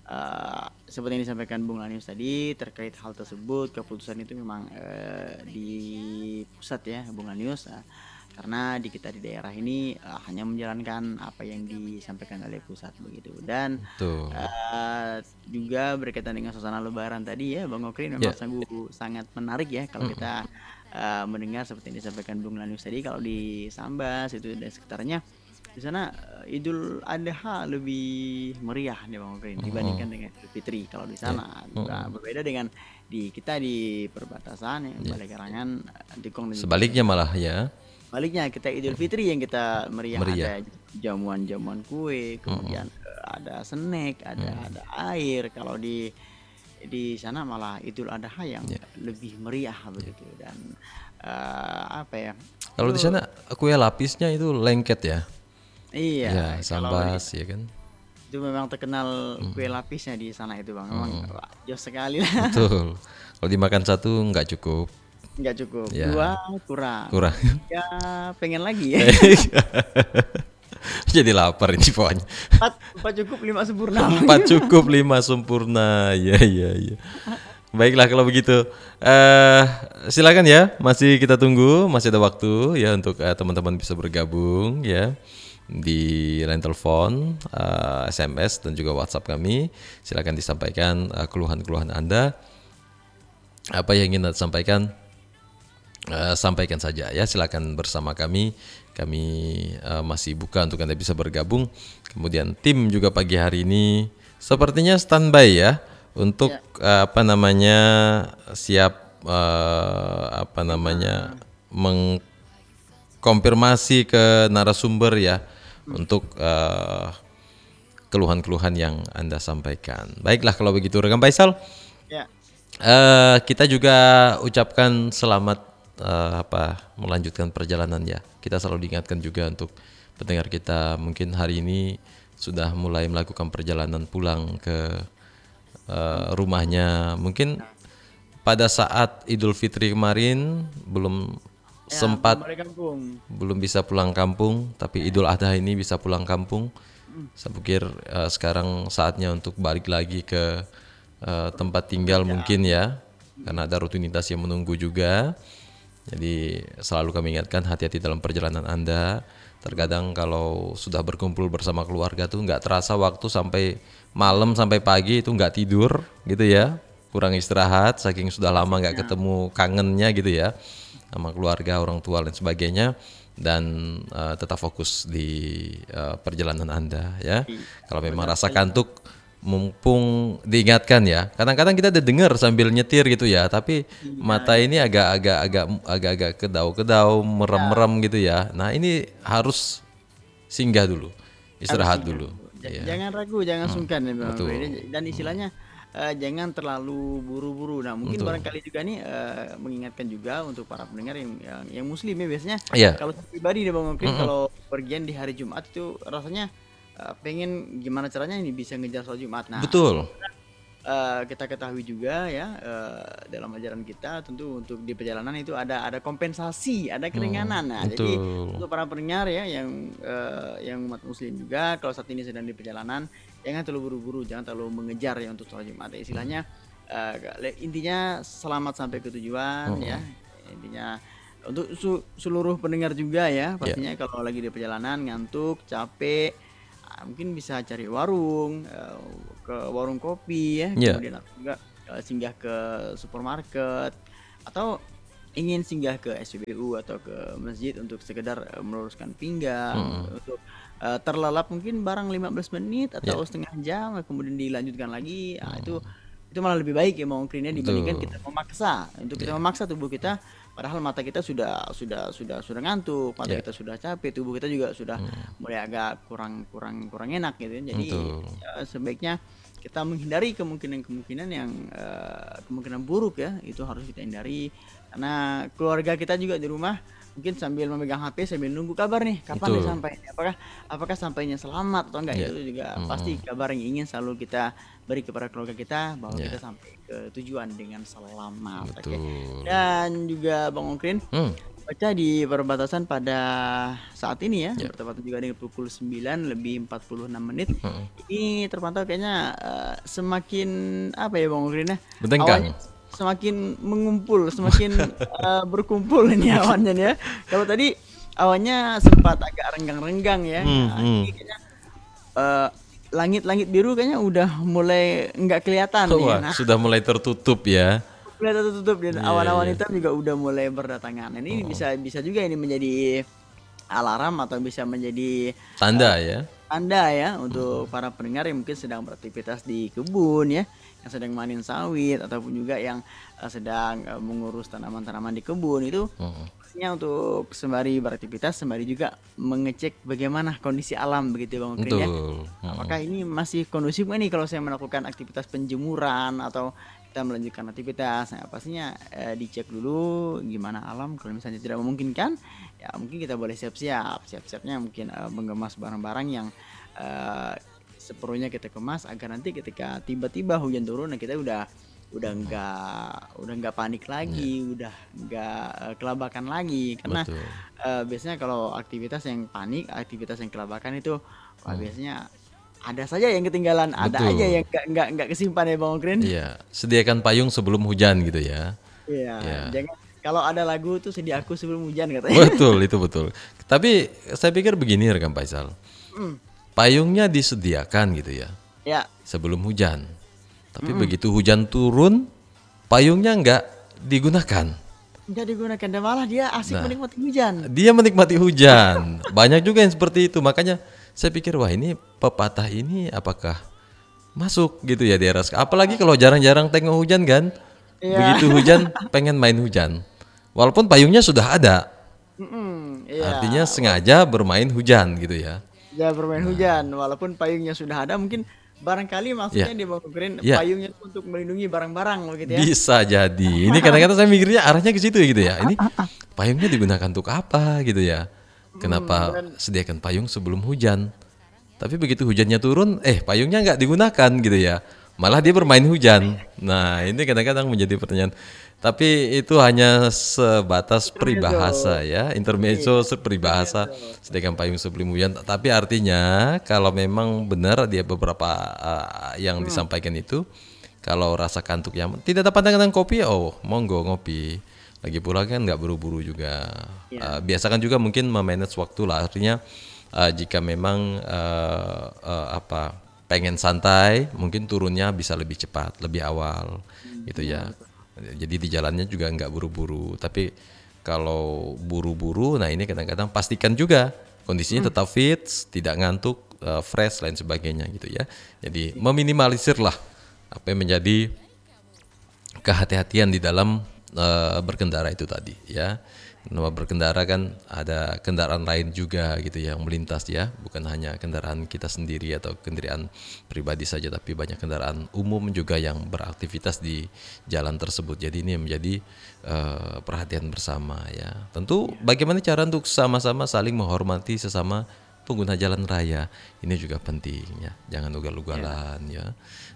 eh, seperti yang disampaikan Bung Lanius tadi terkait hal tersebut, keputusan itu memang eh, di pusat ya Bung Lanius. Nah, karena di kita di daerah ini eh, hanya menjalankan apa yang disampaikan oleh pusat begitu. Dan Tuh. eh, juga berkaitan dengan suasana Lebaran tadi ya Bang Okrin, memang Ya. sanggup sangat menarik ya kalau kita eh, mendengar seperti yang disampaikan Bung Lanius tadi. Kalau di Sambas itu dan sekitarnya di sana eh, Idul Adha lebih meriah nih Bang Okrin dibandingkan dengan Idul Fitri. Kalau di sana juga berbeda dengan di kita di perbatasan ya, Balai Karangan, eh, Tikong dan juga Sebaliknya malah ya. baliknya kita Idul Fitri yang kita meriah, Meriah. ada jamuan-jamuan kue, kemudian eh, ada snack, ada ada air. Kalau di di sana malah Idul Adha yang lebih meriah begitu. Dan eh, apa ya? Kalau di itu- sana kue lapisnya itu lengket ya. iya, Ya, kalau di- Sambas ya kan. itu memang terkenal kue lapisnya di sana itu Bang. Memang wah, jos sekali lah. Betul. Kalau dimakan satu nggak cukup. nggak cukup. Ya. Dua kurang. Kurang. Ya pengen lagi ya. Jadi lapar ini pokoknya. Empat, empat cukup, lima sempurna. Empat cukup, lima sempurna. Ya, ya, ya. Baiklah kalau begitu. Eh, silakan ya, masih kita tunggu, masih ada waktu ya untuk eh, teman-teman bisa bergabung ya di line telepon, eh, S M S dan juga WhatsApp kami. Silakan disampaikan eh, keluhan-keluhan Anda. Apa yang ingin Anda sampaikan? Eh, sampaikan saja ya, silakan bersama kami. Kami uh, masih buka untuk Anda bisa bergabung. Kemudian tim juga pagi hari ini sepertinya standby ya untuk uh, apa namanya siap uh, apa namanya mengkonfirmasi ke narasumber ya untuk uh, keluhan-keluhan yang Anda sampaikan. Baiklah kalau begitu rekan Faisal. Ya. Uh, kita juga ucapkan selamat Uh, apa melanjutkan perjalanan ya. Kita selalu diingatkan juga untuk pendengar kita mungkin hari ini sudah mulai melakukan perjalanan pulang ke uh, rumahnya. Mungkin pada saat Idul Fitri kemarin belum Ya, sempat belum balik kampung. belum bisa pulang kampung, tapi Idul Adha ini bisa pulang kampung. Saya pikir uh, sekarang saatnya untuk balik lagi ke uh, tempat tinggal mungkin ya, karena ada rutinitas yang menunggu juga. Jadi selalu kami ingatkan hati-hati dalam perjalanan Anda. Terkadang kalau sudah berkumpul bersama keluarga tuh nggak terasa waktu sampai malam sampai pagi itu nggak tidur gitu ya. Kurang istirahat saking sudah lama nggak ketemu, kangennya gitu ya sama keluarga, orang tua dan sebagainya. Dan uh, tetap fokus di uh, perjalanan Anda ya. Kalau memang rasa kantuk, mumpung diingatkan ya. Kadang-kadang kita udah dengar sambil nyetir gitu ya, tapi mata ini agak-agak agak agak-agak kedau-kedau, merem-merem gitu ya. Nah, ini harus singgah dulu. Istirahat dulu. J- Ya. Jangan ragu, jangan sungkan ya Bang. betul. Freddy. Dan istilahnya eh, jangan terlalu buru-buru. Nah, mungkin Betul. barangkali juga nih eh, mengingatkan juga untuk para pendengar yang yang, yang muslim ya biasanya. Iya. Kalau saya pribadi nih Bang Mungkin kalau pergian di hari Jumat itu rasanya eh, pengen gimana caranya ini bisa ngejar sholat Jumat. Nah, Betul. eh, kita ketahui juga ya eh, dalam ajaran kita tentu untuk di perjalanan itu ada ada kompensasi, ada keringanan. Nah, jadi betul. untuk para pendengar ya yang eh, yang umat muslim juga kalau saat ini sedang di perjalanan jangan terlalu buru-buru, jangan terlalu mengejar ya untuk sholat Jumat. Istilahnya eh, le- intinya selamat sampai ke tujuan ya. Intinya untuk su- seluruh pendengar juga ya pastinya kalau lagi di perjalanan ngantuk, capek, ah, mungkin bisa cari warung, eh, ke warung kopi ya, Ya. kemudian atau juga eh, singgah ke supermarket atau ingin singgah ke S P B U atau ke masjid untuk sekedar eh, meluruskan pinggang, untuk eh, terlelap mungkin barang lima belas menit atau setengah jam kemudian dilanjutkan lagi. Ah, itu itu malah lebih baik ya mungkinnya dibandingkan Betul. kita memaksa. Untuk kita memaksa tubuh kita padahal mata kita sudah sudah sudah sudah ngantuk, mata Ya. kita sudah capek, tubuh kita juga sudah mulai agak kurang kurang kurang enak gitu ya. Jadi Betul. ya, sebaiknya kita menghindari kemungkinan-kemungkinan yang eh, kemungkinan buruk ya, itu harus kita hindari karena keluarga kita juga di rumah mungkin sambil memegang H P sambil nunggu kabar nih kapan Betul. dia sampai, apakah apakah sampainya selamat atau enggak. Ya. Itu juga pasti kabar yang ingin selalu kita beri kepada keluarga kita bahwa Ya. kita sampai ke tujuan dengan selamat. Oke. Betul. Dan juga Bang Ongkrin Hmm. baca di perbatasan pada saat ini ya, Ya. bertepatan juga dengan pukul sembilan lebih empat puluh enam menit. Hmm. Ini terpantau kayaknya eh, semakin apa ya Bang Ongkrin ya? Bertengkang. Awalnya semakin mengumpul, semakin eh, berkumpul ini awannya nih ya. Kalau tadi awannya sempat agak renggang-renggang ya. Hmm, Nah, hmm. ini kayaknya eh, langit-langit biru kayaknya udah mulai nggak kelihatan nih. Wah, Nah, sudah mulai tertutup ya. kelihatan tertutup dan Iya, awan-awan iya. hitam juga udah mulai berdatangan. Nah, ini bisa bisa juga ini menjadi alarm atau bisa menjadi Tanda ya. tanda ya untuk para pendengar yang mungkin sedang beraktivitas di kebun ya, yang sedang manin sawit ataupun juga yang eh, sedang eh, mengurus tanaman-tanaman di kebun itu. Hmm. Pastinya untuk sembari beraktivitas sembari juga mengecek bagaimana kondisi alam begitu ya Bang Ukrin ya. Betul. Hmm. Apakah ini masih kondusif nggak nih kalau saya melakukan aktivitas penjemuran atau kita melanjutkan aktivitas? Nah, pastinya eh, dicek dulu gimana alam. Kalau misalnya tidak memungkinkan, ya mungkin kita boleh siap-siap. Siap-siapnya mungkin eh, mengemas barang-barang yang eh, seperlunya kita kemas agar nanti ketika tiba-tiba hujan turun, nah kita udah udah nggak udah nggak panik lagi, udah nggak eh, kelabakan lagi karena Betul. eh, biasanya kalau aktivitas yang panik, aktivitas yang kelabakan itu wah biasanya ada saja yang ketinggalan, ada aja Betul. yang nggak nggak nggak kesimpan ya Bang Okrin. Iya, sediakan payung sebelum hujan gitu ya. Iya, Iya. jangan kalau ada lagu tuh sedia aku sebelum hujan katanya. Betul, itu betul. Tapi saya pikir begini rekan Faisal. Payungnya disediakan gitu ya Ya, sebelum hujan. Tapi begitu hujan turun, payungnya nggak digunakan. nggak digunakan dan malah dia asik Nah. menikmati hujan. Dia menikmati hujan. Banyak juga yang seperti itu. Makanya saya pikir wah ini pepatah ini apakah masuk gitu ya di era sekarang. Apalagi kalau jarang-jarang tengok hujan kan. Iya. Begitu hujan pengen main hujan. Walaupun payungnya sudah ada. Mm-mm, iya. Artinya sengaja bermain hujan gitu ya. Ya bermain hujan walaupun payungnya sudah ada mungkin barangkali maksudnya Ya. di Bang Okrin Ya. payungnya itu untuk melindungi barang-barang begitu ya. Bisa jadi. Ini kadang-kadang saya mikirnya arahnya ke situ gitu ya. Ini payungnya digunakan untuk apa gitu ya. Kenapa sediakan payung sebelum hujan. Tapi begitu hujannya turun, eh payungnya nggak digunakan gitu ya. Malah dia bermain hujan. Nah ini kadang-kadang menjadi pertanyaan. Tapi itu hanya sebatas peribahasa ya. Intermezzo peribahasa. Sediakan payung sebelum hujan. Tapi artinya kalau memang benar dia beberapa uh, yang disampaikan itu. Kalau rasa kantuk yang tidak dapat dengan kopi, oh monggo ngopi. Lagi pula kan nggak buru-buru juga. Uh, biasakan juga mungkin memanage waktu lah. Artinya uh, jika memang uh, uh, apa pengen santai, mungkin turunnya bisa lebih cepat, lebih awal, gitu ya. Jadi di jalannya juga nggak buru-buru. Tapi kalau buru-buru, nah ini kadang-kadang pastikan juga kondisinya tetap fit, tidak ngantuk, uh, fresh, lain sebagainya gitu ya. Jadi meminimalisir lah apa yang menjadi kehati-hatian di dalam uh, berkendara itu tadi ya. Nama berkendara kan ada kendaraan lain juga gitu yang melintas ya, bukan hanya kendaraan kita sendiri atau kendaraan pribadi saja, tapi banyak kendaraan umum juga yang beraktivitas di jalan tersebut. Jadi ini menjadi uh, perhatian bersama ya. Tentu bagaimana cara untuk sama-sama saling menghormati sesama pengguna jalan raya ini juga penting ya. Jangan ugal-ugalan ya.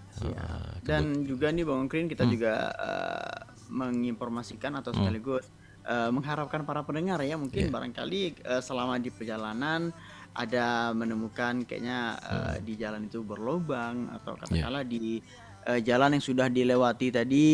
Uh, Dan juga nih Bang Okrin kita juga eh, menginformasikan atau sekaligus eh, mengharapkan para pendengar ya mungkin barangkali eh, selama di perjalanan ada menemukan kayaknya eh, di jalan itu berlubang atau katakanlah di eh, jalan yang sudah dilewati tadi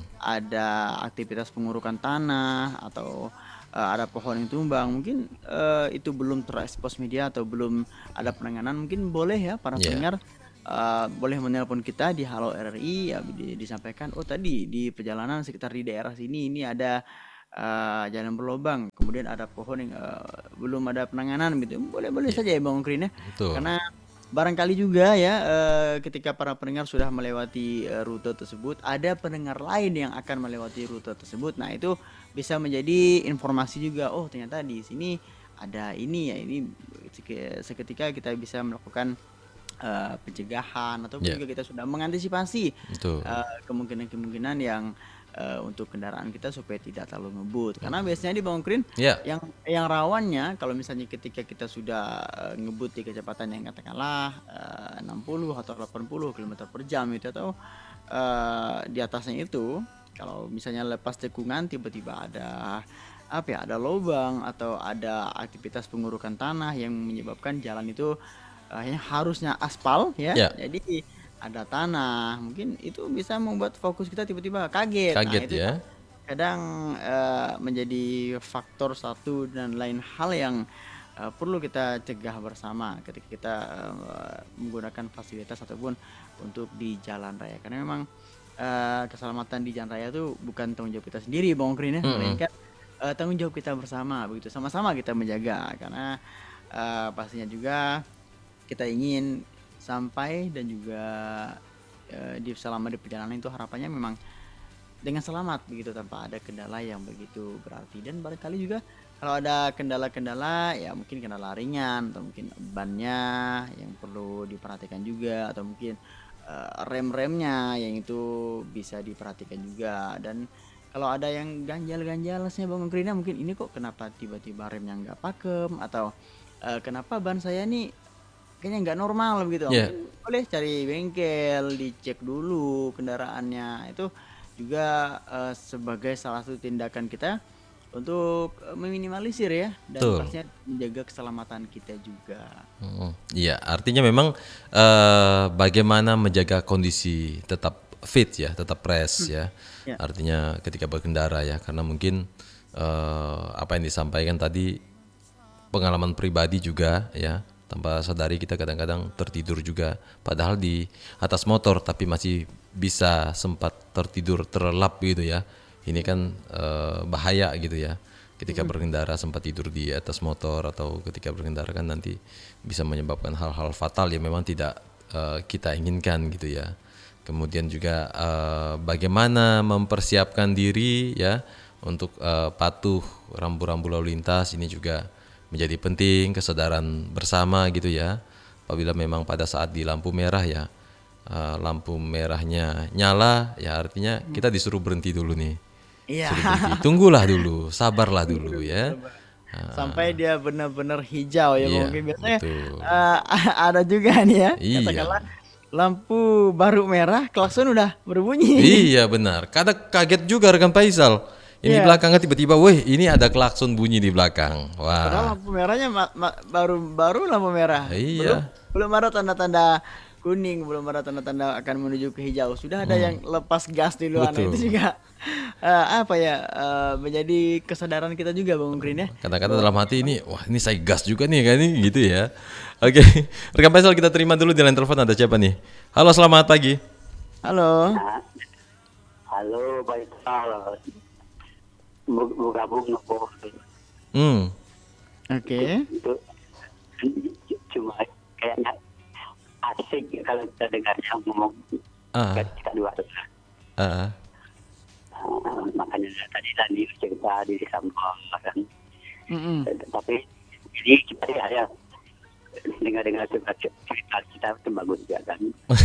ada aktivitas pengurukan tanah atau eh, ada pohon yang tumbang mungkin eh, itu belum terekspos media atau belum ada penanganan mungkin boleh ya para Iya. pendengar eh, boleh menelpon kita di Halo R R I ya di- disampaikan oh tadi di perjalanan sekitar di daerah sini ini ada eh, jalan berlubang kemudian ada pohon yang eh, belum ada penanganan gitu boleh boleh saja ya Bang Okrin ya Betul. karena barangkali juga ya eh, ketika para pendengar sudah melewati eh, rute tersebut ada pendengar lain yang akan melewati rute tersebut nah itu bisa menjadi informasi juga oh ternyata di sini ada ini ya ini seke- seketika kita bisa melakukan eh, pencegahan ataupun Ya. juga kita sudah mengantisipasi Betul. eh, kemungkinan-kemungkinan yang eh, untuk kendaraan kita supaya tidak terlalu ngebut karena biasanya di Bang Okrin Ya. yang yang rawannya kalau misalnya ketika kita sudah eh, ngebut di kecepatan yang katakanlah eh, enam puluh atau delapan puluh kilometer per jam itu atau eh, di atasnya itu kalau misalnya lepas tikungan tiba-tiba ada apa ya ada lubang atau ada aktivitas pengurukan tanah yang menyebabkan jalan itu eh, yang harusnya aspal ya Ya. jadi ada tanah mungkin itu bisa membuat fokus kita tiba-tiba kaget nah Kaget itu ya. kadang eh, menjadi faktor satu dan lain hal yang eh, perlu kita cegah bersama ketika kita eh, menggunakan fasilitas ataupun untuk di jalan raya karena memang eh, keselamatan di jalan raya itu bukan tanggung jawab kita sendiri Bang Okrin ya melainkan eh, tanggung jawab kita bersama begitu sama-sama kita menjaga karena eh, pastinya juga kita ingin sampai dan juga eh, di selama di perjalanan itu harapannya memang dengan selamat begitu tanpa ada kendala yang begitu berarti dan barangkali juga kalau ada kendala-kendala ya mungkin kendala ringan atau mungkin bannya yang perlu diperhatikan juga atau mungkin eh, rem-remnya yang itu bisa diperhatikan juga dan kalau ada yang ganjal-ganjalnya Bang Okrina mungkin ini kok kenapa tiba-tiba remnya nggak pakem atau eh, kenapa ban saya nih kayaknya nggak normal begitu. Iya. Mungkin boleh cari bengkel, dicek dulu kendaraannya. Itu juga eh, sebagai salah satu tindakan kita untuk eh, meminimalisir ya dan Betul. pastinya menjaga keselamatan kita juga. Mm, Iya, artinya memang eh, bagaimana menjaga kondisi tetap fit ya, tetap fresh ya. Ya. Artinya ketika berkendara ya, karena mungkin eh, apa yang disampaikan tadi pengalaman pribadi juga ya, tanpa sadari kita kadang-kadang tertidur juga, padahal di atas motor tapi masih bisa sempat tertidur terlelap gitu ya. Ini kan eh, bahaya gitu ya. Ketika berkendara sempat tidur di atas motor atau ketika berkendara kan nanti bisa menyebabkan hal-hal fatal yang memang tidak eh, kita inginkan gitu ya. Kemudian juga eh, bagaimana mempersiapkan diri ya untuk eh, patuh rambu-rambu lalu lintas, ini juga menjadi penting, kesadaran bersama gitu ya. Apabila memang pada saat di lampu merah ya, eh, lampu merahnya nyala ya, artinya kita disuruh berhenti dulu nih. Iya. Suruh berhenti. Tunggulah dulu, sabarlah dulu ya. Sampai dia benar-benar hijau ya Iya, mungkin biasanya betul. eh, ada juga nih ya Iya. katakanlah lampu baru merah klakson udah berbunyi. Iya benar. Kadang kaget juga rekan Faisal. Ini di Iya. belakangnya tiba-tiba, weh ini ada klakson bunyi di belakang. Padahal Wah, lampu merahnya ma- ma- baru baru lampu merah. Iya. Belum belum ada tanda-tanda kuning, belum ada tanda-tanda akan menuju ke hijau. Sudah ada yang lepas gas duluan. Betul. Itu juga eh, apa ya eh, menjadi kesadaran kita juga Bang Green ya. kata-kata dalam hati ini, wah ini saya gas juga nih kan ini gitu ya. Oke, rekan Faisal kita terima dulu di line telepon, ada siapa nih? Halo, selamat pagi. Halo. Halo, baik salah. Mau gabung nopo Hmm, Oke. itu cuma kayaknya asik kalau kita dengar yang ngomong ah, kita dua. ah, Uh, makanya tadi tadi cerita di sampah kan. Mm-mm. Tapi ini kita ya dengar-dengar cerita cerita kita itu bagus ya kan.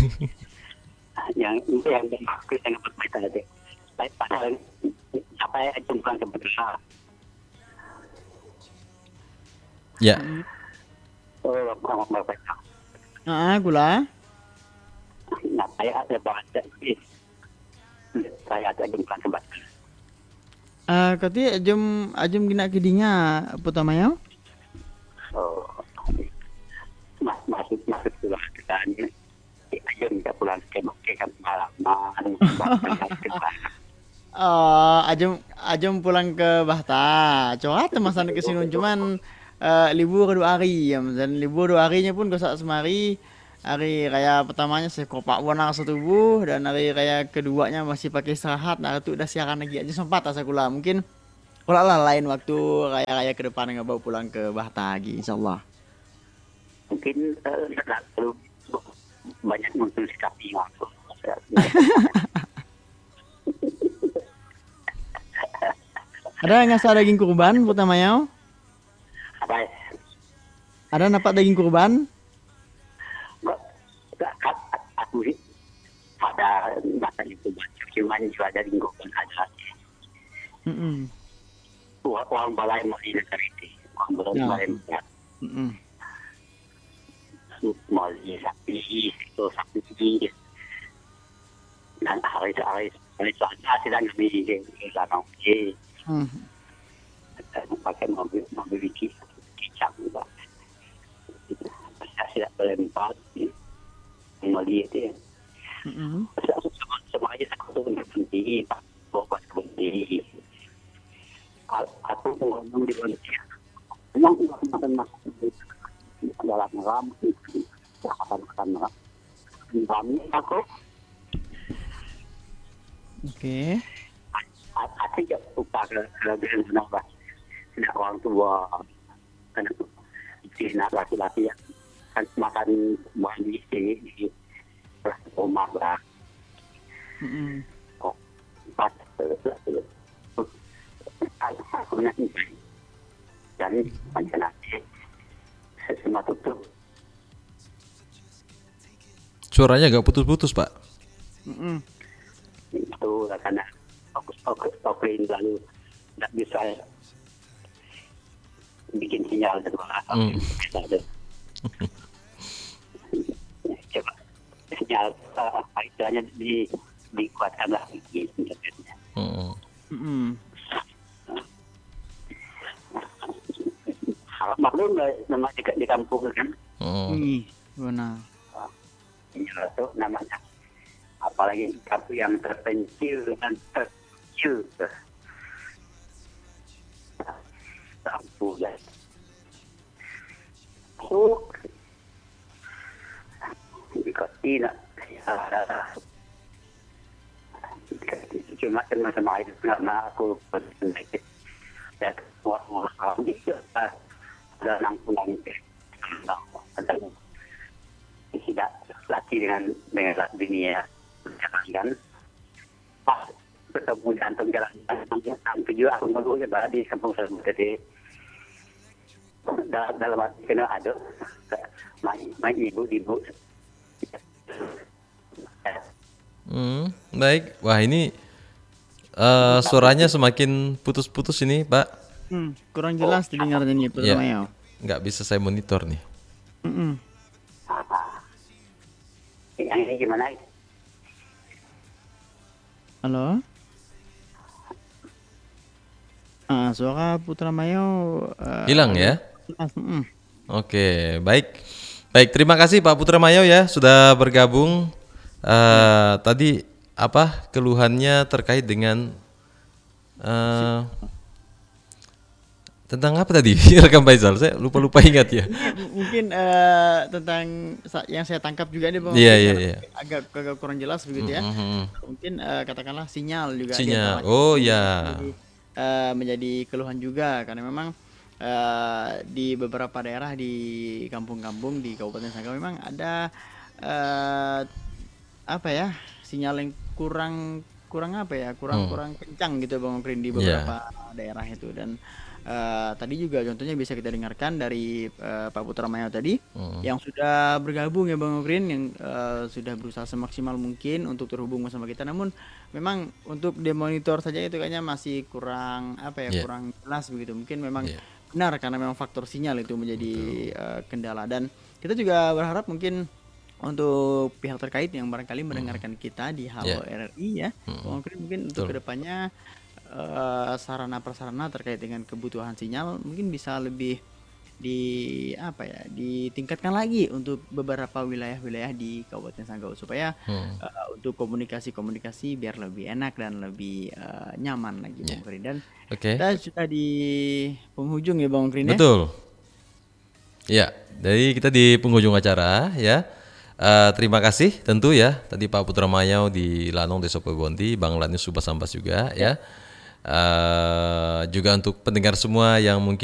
yang itu yang aku yang berbaita tadi. Padahal apa yang bukan kebetulan. ya, Oh, bukan berbaita. Ah, gula. Nah, saya ada baca ini. Saya ada bukan kebetulan. Ah, kati ajum ajum gina kidinya putamaya. Oh, mas masuk masuk pulang kita ini. Ayo kita pulang ke ke malaman. Oh, ajum ajum pulang ke Bahta. Coba temasan ke sini cuman eh, libur dua hari ya, dan libur dua harinya pun gosak semari. Hari raya pertamanya saya kopak warna setubuh dan hari raya keduanya masih pakai istirahat. Nah itu udah siaran lagi aja sempat asa kula. Mungkin kula lah lain waktu raya-raya ke depan nggak bawa pulang ke Bahta lagi insyaallah. Mungkin uh, terlalu banyak muncul sapi waktu. Ada ngasah daging kurban putamaya? Apa? Ada napak daging kurban? Aku pada masa itu cuma juga ada lingkungan ada. Mm-mm. Orang balai masih ada itu. Orang balai balai Mm-mm. Mali sapi itu sapi dan hari-hari hari saja sedang di dalam ke Hmm. pakai mobil mobil kicap juga. Saya tidak boleh empat Mali itu. Mm-mm. Semua semua aja aku tuh berhenti, pak, bawa berhenti. Aku ngomong di Indonesia. Yang makan makan dalam ram, makan makan ram. Aku, Oke. aku juga lupa kalau dia kenapa. Tidak orang tua, kan si nak laki-laki ya, kan makan buah di di rumah lah. Mm-mm. Oh, pas aku nanti dan macam nanti semua tutup. suaranya agak putus-putus Pak. Mm-mm. Itu karena aku aku aku lalu tidak bisa bikin sinyal dari mana. Hmm. sinyal uh, istilahnya di dikuatkan lagi internetnya. Mm-mm. Mm-mm. Maklum nama di, di kampung kan, Mm. Ih, benar. sinyal itu namanya. Apalagi kampung yang terpencil dan terpencil. Kampung ya. Oh, dikasih nak. Cuma sama itu karena aku berpikir ya semua orang itu ada nangkulan ada tidak laki dengan dengan dunia jalan pas ketemu jantung jalan sampai juga aku mau coba di kampung saya jadi dalam dalam arti kena ada main main ibu ibu. Hmm, baik. Wah, ini eh, suaranya semakin putus-putus ini, Pak. Hmm, kurang jelas didengarnya nih Pak Ya. Mayo. Nggak bisa saya monitor nih. Mm-mm. Yang ini gimana? Halo? Ah, suara Putra Mayo eh, Hilang ya? jelas. Mm-mm. Oke, baik. Baik, terima kasih Pak Putra Mayo ya sudah bergabung. Eh, tadi apa keluhannya terkait dengan eh, tentang apa tadi? Rekam Faisal, saya lupa-lupa ingat ya. M- Mungkin eh, tentang sa- yang saya tangkap juga nih Bang, Iya, mungkin iya, karena iya. agak agak kurang jelas begitu ya. Mhm. Mungkin eh, katakanlah sinyal juga di Sinyal. antaranya Oh menjadi, ya. eh, menjadi keluhan juga karena memang eh, di beberapa daerah di kampung-kampung di Kabupaten Sanggau memang ada eh, apa ya sinyal yang kurang kurang apa ya kurang Hmm. kurang kencang gitu Bang Okrin di Iya. beberapa daerah itu dan eh, tadi juga contohnya bisa kita dengarkan dari eh, Pak Putra Mayo tadi Hmm. yang sudah bergabung ya Bang Okrin yang eh, sudah berusaha semaksimal mungkin untuk terhubung bersama kita namun memang untuk demonitor saja itu kayaknya masih kurang apa ya Iya. kurang jelas begitu mungkin memang Iya. benar karena memang faktor sinyal itu menjadi eh, kendala dan kita juga berharap mungkin untuk pihak terkait yang barangkali mendengarkan kita di Halo R R I ya, Bang Okrin mungkin untuk Betul. kedepannya eh, sarana prasarana terkait dengan kebutuhan sinyal mungkin bisa lebih di apa ya ditingkatkan lagi untuk beberapa wilayah-wilayah di Kabupaten Sanggau supaya Hmm. eh, untuk komunikasi-komunikasi biar lebih enak dan lebih eh, nyaman lagi Bang Okrin dan Oke. kita sudah di penghujung ya Bang Okrin ya. Betul. Ya, dari kita di penghujung acara ya. Eh, terima kasih tentu ya tadi Pak Putra Mayo di Lanong Desa Pebonti, Bang Lani Subasambas juga ya. Eh, juga untuk pendengar semua yang mungkin